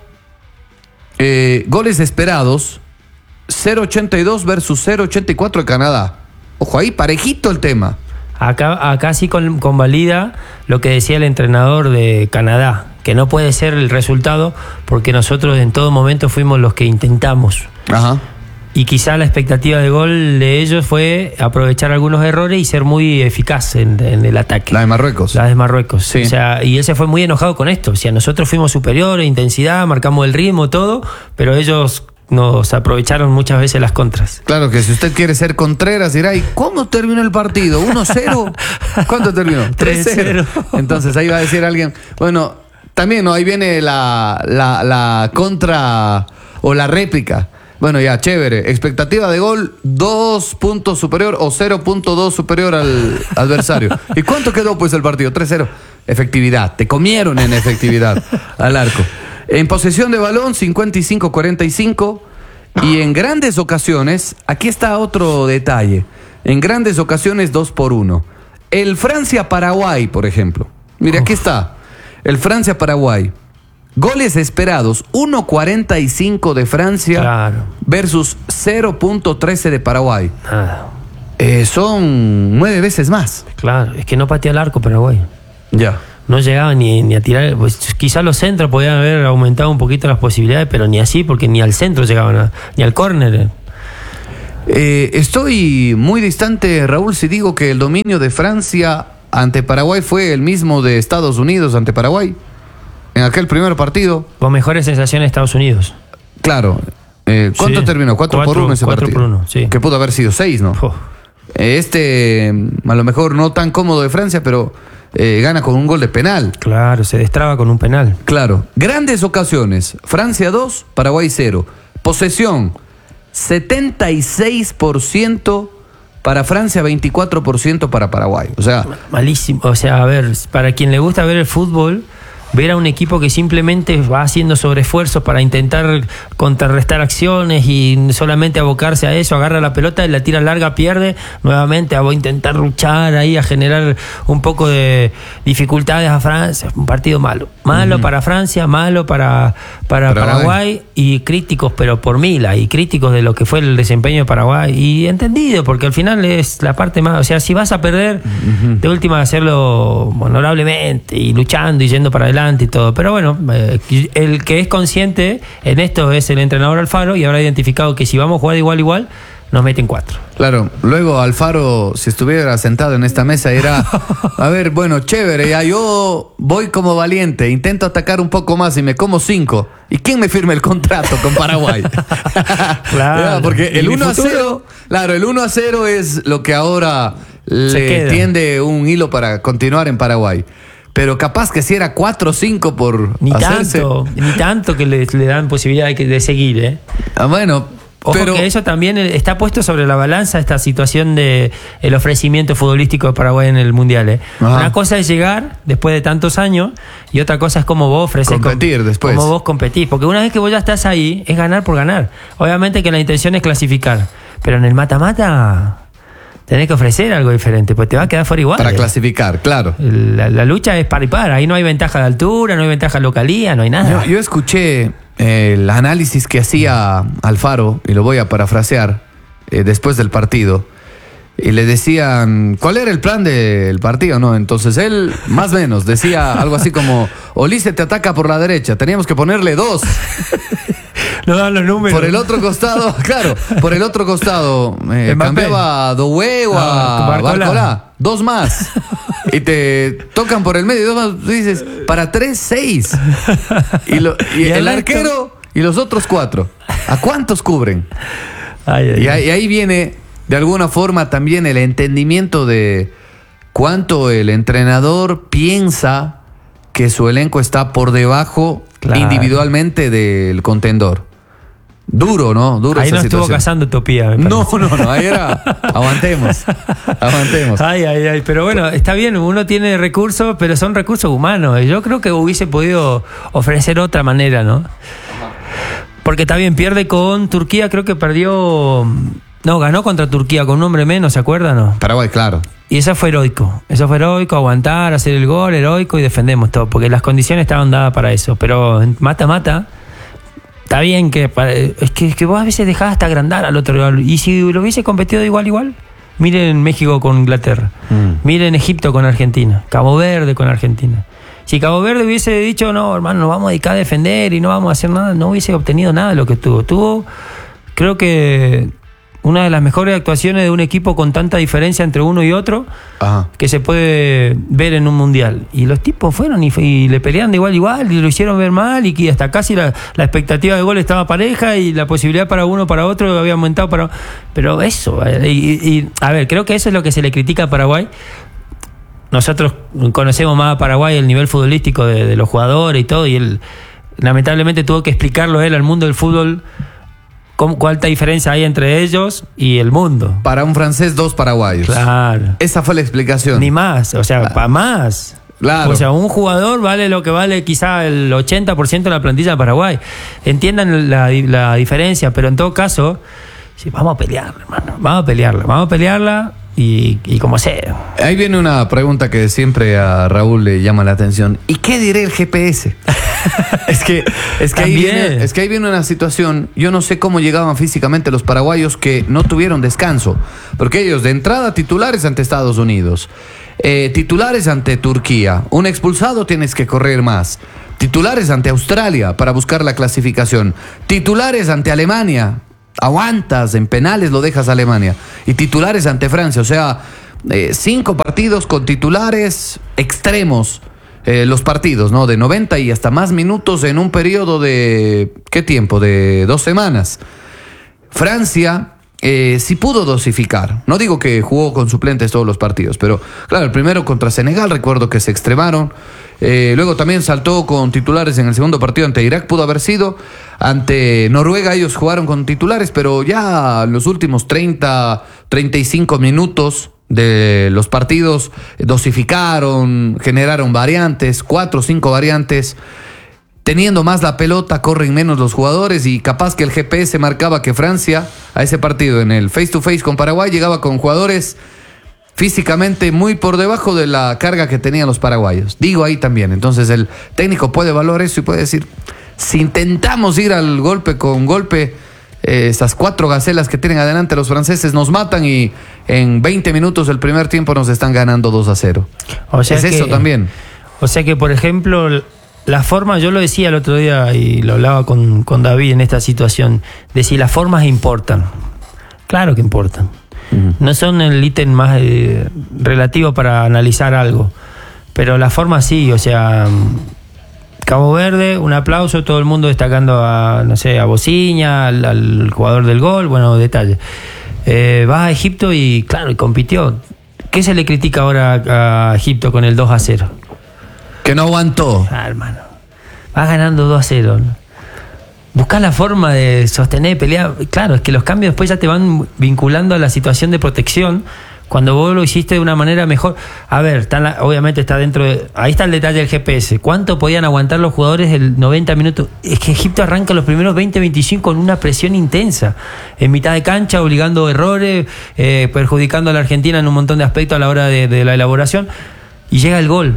eh, goles esperados cero ochenta y dos versus cero ochenta y cuatro de Canadá. Ojo, ahí parejito el tema. Acá, acá sí con- convalida lo que decía el entrenador de Canadá, que no puede ser el resultado porque nosotros en todo momento fuimos los que intentamos. Ajá. Y quizá la expectativa de gol de ellos fue aprovechar algunos errores y ser muy eficaz en, en el ataque. La de Marruecos. La de Marruecos. Sí. O sea, y él se fue muy enojado con esto. O sea, nosotros fuimos superiores, intensidad, marcamos el ritmo, todo, pero ellos nos aprovecharon muchas veces las contras. Claro que si usted quiere ser Contreras, dirá, ¿y cómo terminó el partido? ¿uno cero? ¿Cuánto terminó? tres cero. Entonces ahí va a decir alguien, bueno, también, ¿no? Ahí viene la, la, la contra o la réplica. Bueno, ya, chévere. Expectativa de gol, dos puntos superior o cero punto dos superior al adversario. ¿Y cuánto quedó pues el partido? tres cero. Efectividad. Te comieron en efectividad al arco. En posesión de balón, cincuenta y cinco cuarenta y cinco. Y en grandes ocasiones, aquí está otro detalle. En grandes ocasiones, dos por uno. El Francia-Paraguay, por ejemplo. Mire, aquí está. El Francia-Paraguay. Goles esperados, uno cuarenta y cinco de Francia, Claro. versus cero punto trece de Paraguay. Nada. Eh, son nueve veces más. Claro, es que no patea el arco Paraguay. Ya. no llegaban ni, ni a tirar, pues quizás los centros podían haber aumentado un poquito las posibilidades, pero ni así, porque ni al centro llegaban, a, ni al córner. Eh, estoy muy distante, Raúl, si digo que el dominio de Francia ante Paraguay fue el mismo de Estados Unidos ante Paraguay en aquel primer partido. Con mejores sensaciones de Estados Unidos. Claro. Eh, ¿Cuánto Sí. terminó? cuatro por Cuatro- uno ese cuatro partido. por uno, sí. Que pudo haber sido seis, ¿no? Oh. Este, a lo mejor no tan cómodo de Francia, pero eh, gana con un gol de penal. Claro, se destraba con un penal. Claro. Grandes ocasiones. Francia dos, Paraguay cero. Posesión, setenta y seis por ciento para Francia, veinticuatro por ciento para Paraguay. O sea, Malísimo. O sea, a ver, para quien le gusta ver el fútbol, ver a un equipo que simplemente va haciendo sobreesfuerzos para intentar contrarrestar acciones y solamente abocarse a eso, agarra la pelota y la tira larga, pierde, nuevamente a intentar luchar ahí, a generar un poco de dificultades a Francia. Un partido malo. Malo uh-huh. para Francia, malo para, para Paraguay. Paraguay y críticos, pero por mil, y críticos de lo que fue el desempeño de Paraguay. Y entendido, porque al final es la parte más... O sea, si vas a perder, uh-huh. de última hacerlo honorablemente y luchando y yendo para adelante y todo, pero bueno, eh, el que es consciente en esto es el entrenador Alfaro y habrá identificado que si vamos a jugar igual igual nos meten cuatro. Claro, luego Alfaro, si estuviera sentado en esta mesa, era, a ver, bueno, chévere, ya yo voy como valiente, intento atacar un poco más y me como cinco. ¿Y quién me firma el contrato con Paraguay? Claro, porque el uno a futuro? cero, claro, el uno a cero es lo que ahora Se le queda. tiende un hilo para continuar en Paraguay. Pero capaz que si era cuatro o cinco por Ni hacerse... tanto, ni tanto que le, le dan posibilidad de, que- de seguir, ¿eh? Ah, bueno, Ojo pero... que eso también está puesto sobre la balanza esta situación de el ofrecimiento futbolístico de Paraguay en el Mundial, ¿eh? Ajá. Una cosa es llegar después de tantos años y otra cosa es cómo vos ofreces Competir com- después. cómo vos competís, porque una vez que vos ya estás ahí es ganar por ganar. Obviamente que la intención es clasificar, pero en el mata-mata tenés que ofrecer algo diferente, pues te va a quedar fuera igual. Para ¿eh? clasificar, claro. La, la lucha es par y par, ahí no hay ventaja de altura, no hay ventaja de localía, no hay nada. Yo, yo escuché eh, el análisis que hacía Alfaro, y lo voy a parafrasear, eh, después del partido. Y le decían, ¿cuál era el plan del partido? No, entonces él, más o menos, decía algo así como, Olise te ataca por la derecha, teníamos que ponerle dos. No dan los números. Por el otro costado, claro, por el otro costado, eh, Mbappé. cambiaba a Doué o Ah, a Barcola. Barcola. Dos más. Y te tocan por el medio, dos más. Tú dices, para tres, seis. Y, lo- y Y el el arquero y los otros cuatro. ¿A cuántos cubren? Ay, ay, Y ay. ahí, y ahí viene, de alguna forma, también el entendimiento de cuánto el entrenador piensa que su elenco está por debajo Claro. individualmente del contendor. Duro, ¿no? Duro Ahí esa no estuvo situación. cazando utopía, me No, parece. no, no, ahí era aguantemos, aguantemos. Ay, ay, ay, pero bueno, está bien, uno tiene recursos, pero son recursos humanos. Yo creo que hubiese podido ofrecer otra manera, ¿no? Porque está bien, pierde con Turquía, creo que perdió... No, ganó contra Turquía con un hombre menos, ¿se acuerdan? No? Paraguay, claro. Y eso fue heroico. Eso fue heroico, aguantar, hacer el gol, heroico y defendemos todo, porque las condiciones estaban dadas para eso. Pero mata-mata, está bien que... para- Es que, es que vos a veces dejás hasta agrandar al otro rival. Y si lo hubiese competido de igual igual, miren México con Inglaterra, Mm. miren Egipto con Argentina, Cabo Verde con Argentina. Si Cabo Verde hubiese dicho, no, hermano, nos vamos a dedicar a defender y no vamos a hacer nada, no hubiese obtenido nada de lo que tuvo. Tuvo, creo que... una de las mejores actuaciones de un equipo con tanta diferencia entre uno y otro Ajá. que se puede ver en un mundial. Y los tipos fueron y, y le pelearon de igual a igual y lo hicieron ver mal y que hasta casi la, la expectativa de gol estaba pareja y la posibilidad para uno para otro había aumentado para... Pero eso, eh, y, y, a ver, creo que eso es lo que se le critica a Paraguay. Nosotros conocemos más a Paraguay, el nivel futbolístico de, de los jugadores y todo, y él lamentablemente tuvo que explicarlo él al mundo del fútbol. ¿Cómo, ¿Cuánta diferencia hay entre ellos y el mundo? Para un francés, dos paraguayos. Claro. Esa fue la explicación. Ni más, o sea, Claro. para más. Claro. O sea, un jugador vale lo que vale quizá el ochenta por ciento de la plantilla de Paraguay. Entiendan la, la diferencia, pero en todo caso, sí, vamos a pelear, hermano. Vamos a pelearla, vamos a pelearla y, y como sea. Ahí viene una pregunta que siempre a Raúl le llama la atención. ¿Y qué diré el G P S? Es que, es, que ahí viene, es que ahí viene una situación. Yo no sé cómo llegaban físicamente los paraguayos que no tuvieron descanso. Porque ellos de entrada titulares ante Estados Unidos, eh, titulares ante Turquía. Un expulsado tienes que correr más. Titulares ante Australia para buscar la clasificación. Titulares ante Alemania. Aguantas, en penales lo dejas a Alemania. Y titulares ante Francia. O sea, eh, cinco partidos con titulares extremos. Eh, los partidos, ¿no? De noventa y hasta más minutos en un periodo de... ¿Qué tiempo? De dos semanas. Francia eh, sí pudo dosificar. No digo que jugó con suplentes todos los partidos, pero claro, el primero contra Senegal, recuerdo que se extremaron. Eh, luego también saltó con titulares en el segundo partido ante Irak, pudo haber sido. Ante Noruega ellos jugaron con titulares, pero ya los últimos treinta, treinta y cinco minutos de los partidos dosificaron, generaron variantes, cuatro o cinco variantes. Teniendo más la pelota, corren menos los jugadores y capaz que el G P S marcaba que Francia a ese partido en el face to face con Paraguay llegaba con jugadores físicamente muy por debajo de la carga que tenían los paraguayos. Digo ahí también, entonces el técnico puede evaluar eso y puede decir, si intentamos ir al golpe con golpe, eh, esas cuatro gacelas que tienen adelante los franceses nos matan y en veinte minutos del primer tiempo nos están ganando dos a cero. O sea es que, eso también. O sea que, por ejemplo, la forma, yo lo decía el otro día y lo hablaba con, con David en esta situación, de si las formas importan. Claro que importan. Uh-huh. No son el ítem más eh, relativo para analizar algo, pero las formas sí, o sea, Cabo Verde, un aplauso, todo el mundo destacando a, no sé, a Bociña, al, al jugador del gol, bueno, detalle. Eh, vas a Egipto y, claro, y compitió. ¿Qué se le critica ahora a Egipto con el dos a cero? Que no aguantó. Ah, hermano. Vas ganando dos a cero. Buscás la forma de sostener, pelear. Claro, es que los cambios después ya te van vinculando a la situación de protección. Cuando vos lo hiciste de una manera mejor. A ver, está la, obviamente está dentro de... Ahí está el detalle del G P S. ¿Cuánto podían aguantar los jugadores el noventa minutos? Es que Egipto arranca los primeros veinte veinticinco con una presión intensa. En mitad de cancha, obligando errores, eh, perjudicando a la Argentina en un montón de aspectos a la hora de, de la elaboración. Y llega el gol.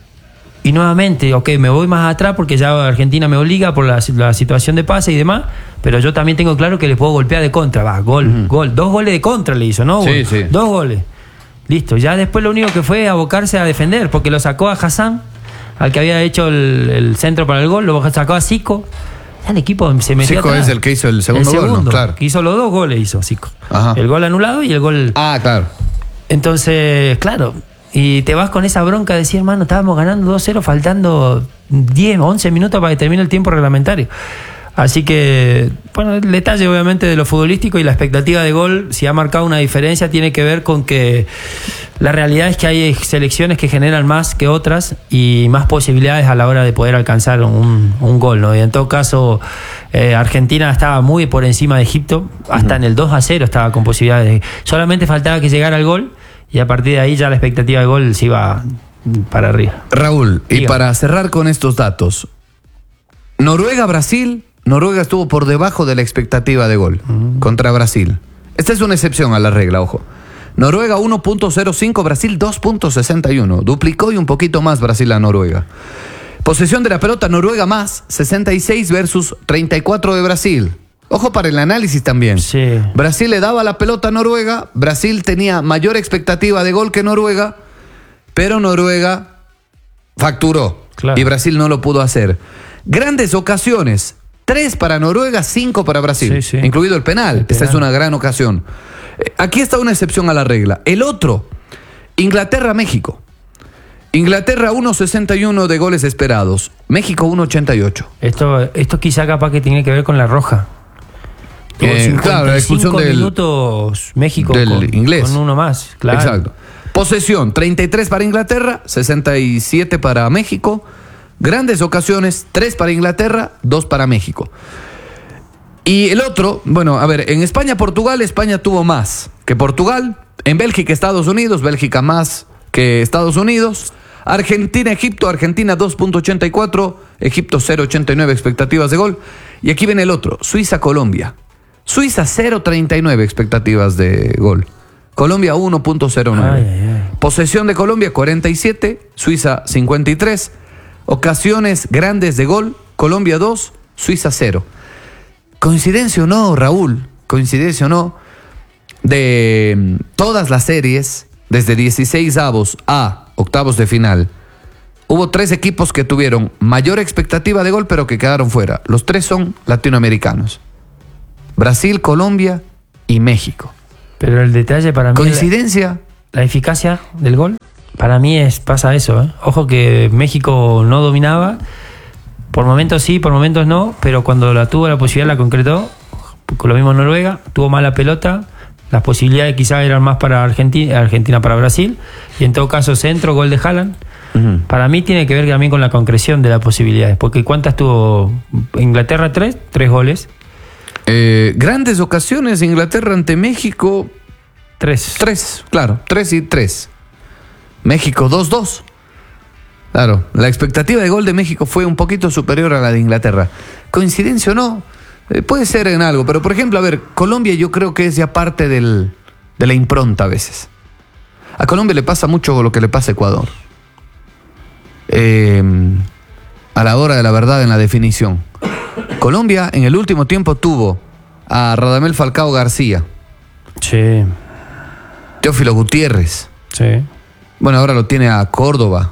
Y nuevamente, ok, me voy más atrás porque ya Argentina me obliga por la, la situación de pase y demás, pero yo también tengo claro que le puedo golpear de contra. Va, gol, uh-huh. gol. Dos goles de contra le hizo, ¿no? Sí, sí. Dos goles. Listo. Ya después lo único que fue abocarse a defender, porque lo sacó a Hassan, al que había hecho el, el centro para el gol, lo sacó a Zico. Ya el equipo se metió Zico atrás. es el que hizo el segundo, el segundo gol, ¿no? Claro. Que hizo los dos goles, hizo Zico. Ajá. El gol anulado y el gol... Ah, claro. Entonces, claro... Y te vas con esa bronca de decir, hermano, estábamos ganando dos cero, faltando diez, once minutos para que termine el tiempo reglamentario. Así que, bueno, el detalle obviamente de lo futbolístico y la expectativa de gol, si ha marcado una diferencia, tiene que ver con que la realidad es que hay selecciones que generan más que otras y más posibilidades a la hora de poder alcanzar un, un gol, ¿no? Y en todo caso, eh, Argentina estaba muy por encima de Egipto, hasta uh-huh. en el dos a cero estaba con posibilidades. De, solamente faltaba que llegara el gol. Y a partir de ahí ya la expectativa de gol se iba para arriba. Raúl, Dígame. Y para cerrar con estos datos, Noruega-Brasil, Noruega estuvo por debajo de la expectativa de gol uh-huh. contra Brasil. Esta es una excepción a la regla, ojo. Noruega uno punto cero cinco, Brasil dos punto sesenta y uno. Duplicó y un poquito más Brasil a Noruega. Posesión de la pelota, Noruega más, sesenta y seis versus treinta y cuatro de Brasil. Ojo para el análisis también. Sí. Brasil le daba la pelota a Noruega, Brasil tenía mayor expectativa de gol que Noruega, pero Noruega facturó claro. y Brasil no lo pudo hacer. Grandes ocasiones, tres para Noruega, cinco para Brasil, sí, sí. incluido el penal. el penal. Esta es una gran ocasión. Aquí está una excepción a la regla. El otro, Inglaterra-México. Inglaterra uno sesenta y uno de goles esperados, México uno ochenta y ocho. Esto, esto quizá capaz que tiene que ver con la roja. Eh, claro, la expulsión del minutos México del con, inglés. Con uno más, claro. Exacto. Posesión, treinta y tres para Inglaterra, sesenta y siete para México. Grandes ocasiones, tres para Inglaterra, dos para México. Y el otro, bueno, a ver, en España-Portugal, España tuvo más que Portugal. En Bélgica-Estados Unidos, Bélgica más que Estados Unidos. Argentina-Egipto, Argentina dos punto ochenta y cuatro, Egipto cero punto ochenta y nueve expectativas de gol. Y aquí viene el otro, Suiza-Colombia. Suiza cero punto treinta y nueve expectativas de gol. Colombia uno punto cero nueve. Ay, ay, ay. Posesión de Colombia cuarenta y siete, Suiza cincuenta y tres. ocasiones grandes de gol, Colombia dos, Suiza cero. Coincidencia o no, Raúl, coincidencia o no, de todas las series, desde dieciséis avos a octavos de final, hubo tres equipos que tuvieron mayor expectativa de gol, pero que quedaron fuera. Los tres son latinoamericanos: Brasil, Colombia y México. Pero el detalle para mí... ¿Coincidencia? La, la eficacia del gol, para mí es pasa eso, ¿eh? Ojo que México no dominaba, por momentos sí, por momentos no, pero cuando la tuvo la posibilidad la concretó. Con lo mismo Noruega, tuvo mala pelota, las posibilidades quizás eran más para Argentina, Argentina para Brasil, y en todo caso centro, gol de Haaland. Uh-huh. Para mí tiene que ver también con la concreción de las posibilidades, porque ¿cuántas tuvo Inglaterra? Tres, tres goles. Eh, grandes ocasiones Inglaterra ante México. Tres. Tres, claro, tres y tres. México dos dos. Claro, la expectativa de gol de México fue un poquito superior a la de Inglaterra. ¿Coincidencia o no? Eh, puede ser en algo, pero por ejemplo, a ver, Colombia yo creo que es ya parte del, de la impronta a veces. A Colombia le pasa mucho lo que le pasa a Ecuador. Eh, a la hora de la verdad en la definición. Colombia en el último tiempo tuvo a Radamel Falcao García. Sí. Teófilo Gutiérrez. Sí. Bueno, ahora lo tiene a Córdoba.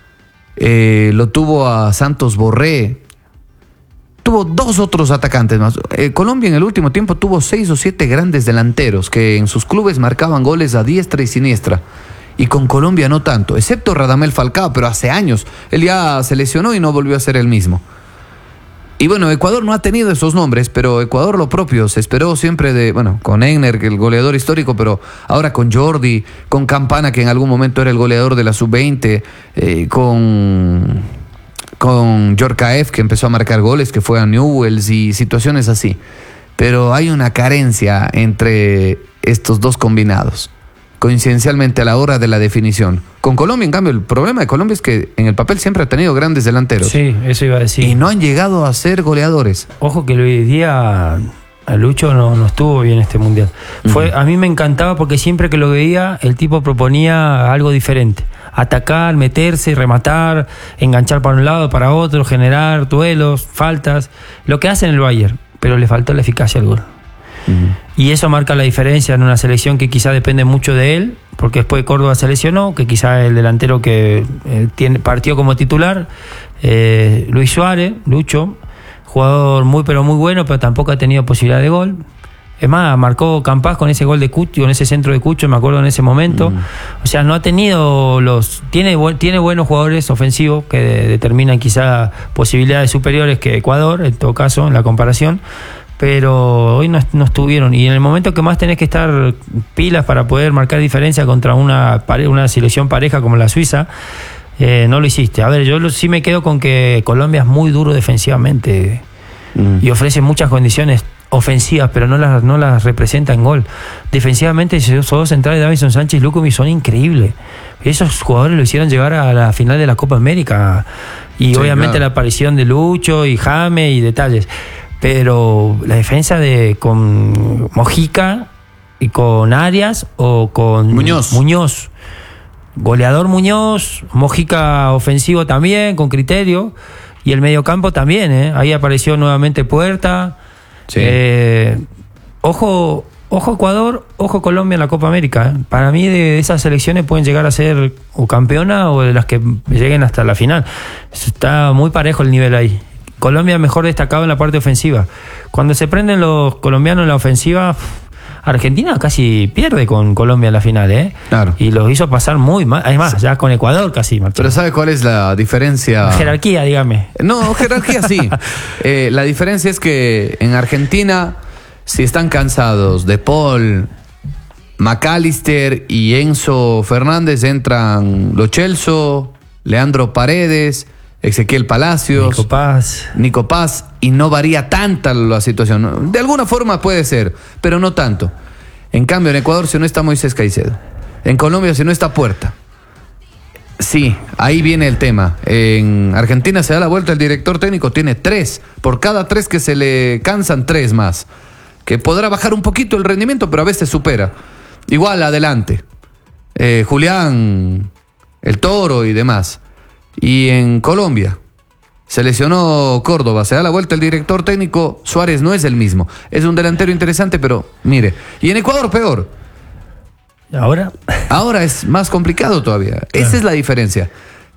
Eh, lo tuvo a Santos Borré. Tuvo dos otros atacantes más. Eh, Colombia en el último tiempo tuvo seis o siete grandes delanteros que en sus clubes marcaban goles a diestra y siniestra. Y con Colombia no tanto, excepto Radamel Falcao, pero hace años. Él ya se lesionó y no volvió a ser el mismo. Y bueno, Ecuador no ha tenido esos nombres, pero Ecuador lo propio, se esperó siempre de, bueno, con Egner, que el goleador histórico, pero ahora con Jordi, con Campana, que en algún momento era el goleador de la sub veinte, eh, con, con Djorkaeff, que empezó a marcar goles, que fue a Newell's y situaciones así. Pero hay una carencia entre estos dos combinados, coincidencialmente a la hora de la definición. Con Colombia, en cambio, el problema de Colombia es que en el papel siempre ha tenido grandes delanteros. Sí, eso iba a decir. Y no han llegado a ser goleadores. Ojo que Luis Díaz, a Lucho no, no estuvo bien este mundial. Fue, uh-huh. A mí me encantaba porque siempre que lo veía, el tipo proponía algo diferente. Atacar, meterse, rematar, enganchar para un lado, para otro, generar duelos, faltas. Lo que hace en el Bayern, pero le faltó la eficacia al gol. Uh-huh. Y eso marca la diferencia en una selección que quizá depende mucho de él, porque después Córdoba se lesionó, que quizá el delantero que eh, tiene, partió como titular, eh, Luis Suárez, Lucho, jugador muy pero muy bueno, pero tampoco ha tenido posibilidad de gol. Es más, marcó Campas con ese gol de Cucho, con ese centro de Cucho, me acuerdo en ese momento. Mm. O sea, no ha tenido los... Tiene, tiene buenos jugadores ofensivos que de, determinan quizá posibilidades superiores que Ecuador, en todo caso, en la comparación. Pero hoy no, no estuvieron. Y en el momento que más tenés que estar pilas para poder marcar diferencia contra una, una selección pareja como la Suiza, eh, no lo hiciste. A ver, yo lo, sí me quedo con que Colombia es muy duro defensivamente mm. y ofrece muchas condiciones ofensivas, pero no las, no las representa en gol. Defensivamente, esos dos centrales, Davinson Sánchez y Lucumi, son increíbles. Esos jugadores lo hicieron llegar a la final de la Copa América. Y sí, obviamente claro, la aparición de Lucho y James y detalles. Pero la defensa de con Mojica y con Arias o con Muñoz. Muñoz. Goleador Muñoz, Mojica ofensivo también, con criterio. Y el mediocampo también, ¿eh? Ahí apareció nuevamente Puerta. Sí. Eh, ojo, ojo Ecuador, ojo Colombia en la Copa América. ¿eh? Para mí de esas selecciones pueden llegar a ser o campeona o de las que lleguen hasta la final. Está muy parejo el nivel ahí. Colombia mejor destacado en la parte ofensiva. Cuando se prenden los colombianos en la ofensiva, Argentina casi pierde con Colombia en la final, ¿eh? Claro. Y los hizo pasar muy mal. Además, sí, ya con Ecuador casi, Martín. Pero ¿sabe cuál es la diferencia? Jerarquía, dígame. No, jerarquía sí. eh, la diferencia es que en Argentina, si están cansados de Paul, McAllister y Enzo Fernández, entran Lo Celso, Leandro Paredes, Ezequiel Palacios, Nico Paz. Nico Paz, y no varía tanta la situación. De alguna forma puede ser, pero no tanto. En cambio, en Ecuador, si no está Moisés Caicedo. En Colombia, si no está Puerta. Sí, ahí viene el tema. En Argentina se da la vuelta, el director técnico tiene tres. Por cada tres que se le cansan, tres más. Que podrá bajar un poquito el rendimiento, pero a veces supera. Igual, adelante. Eh, Julián, el Toro y demás. Y en Colombia, Se lesionó Córdoba, se da la vuelta el director técnico, Suárez no es el mismo. Es un delantero interesante, pero mire. Y en Ecuador peor. ¿Ahora? Ahora es más complicado todavía. Esa ah. es la diferencia.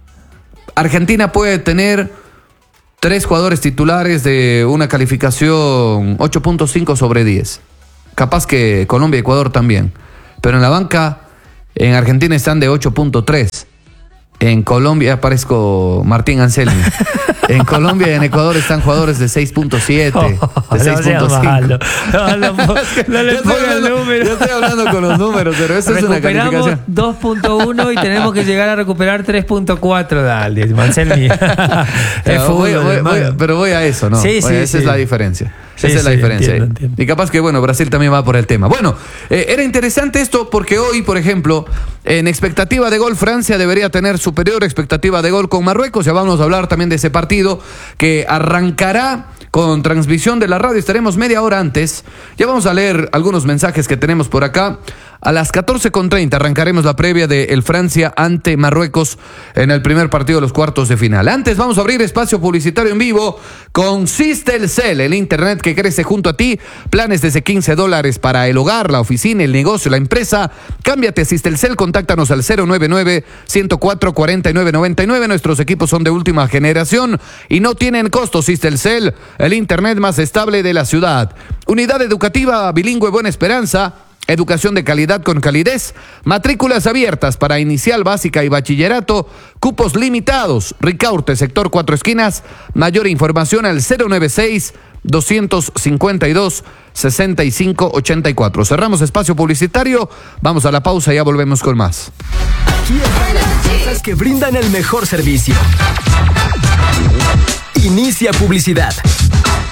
Argentina puede tener tres jugadores titulares de una calificación ocho punto cinco sobre diez. Capaz que Colombia y Ecuador también. Pero en la banca, en Argentina están de ocho punto tres. En Colombia parezco Martín Anselmi. En Colombia y en Ecuador están jugadores de seis punto siete, oh, de seis punto cinco. No, no, no, no le ponga el número. Yo estoy hablando con los números, pero eso es una calificación. Recuperamos dos punto uno y tenemos que llegar a recuperar tres punto cuatro. Dale, Anselmi. Es fútbol, voy, voy, voy, pero voy a eso, ¿no? Sí, sí, esa sí. es la diferencia. Sí, Esa es la sí, diferencia. Entiendo, entiendo. Y capaz que, bueno, Brasil también va por el tema. Bueno, eh, era interesante esto porque hoy, por ejemplo, en expectativa de gol, Francia debería tener superior expectativa de gol con Marruecos. Ya vamos a hablar también de ese partido que arrancará con transmisión de la radio. Estaremos media hora antes. Ya vamos a leer algunos mensajes que tenemos por acá. A las catorce con treinta arrancaremos la previa de el Francia ante Marruecos en el primer partido de los cuartos de final. Antes vamos a abrir espacio publicitario en vivo con Sistelcel, el internet que crece junto a ti. Planes desde quince dólares para el hogar, la oficina, el negocio, la empresa. Cámbiate a Sistelcel, contáctanos al cero nueve nueve, ciento cuatro, cuarenta y nueve noventa y nueve. Nuestros equipos son de última generación y no tienen costo. Sistelcel, el internet más estable de la ciudad. Unidad educativa bilingüe Buena Esperanza. Educación de calidad con calidez, matrículas abiertas para inicial, básica y bachillerato, cupos limitados. Ricaurte, sector Cuatro Esquinas. Mayor información al cero noventa y seis, doscientos cincuenta y dos, sesenta y cinco ochenta y cuatro. Cerramos espacio publicitario, vamos a la pausa y ya volvemos con más. Aquí están las empresas que brindan el mejor servicio. Inicia publicidad.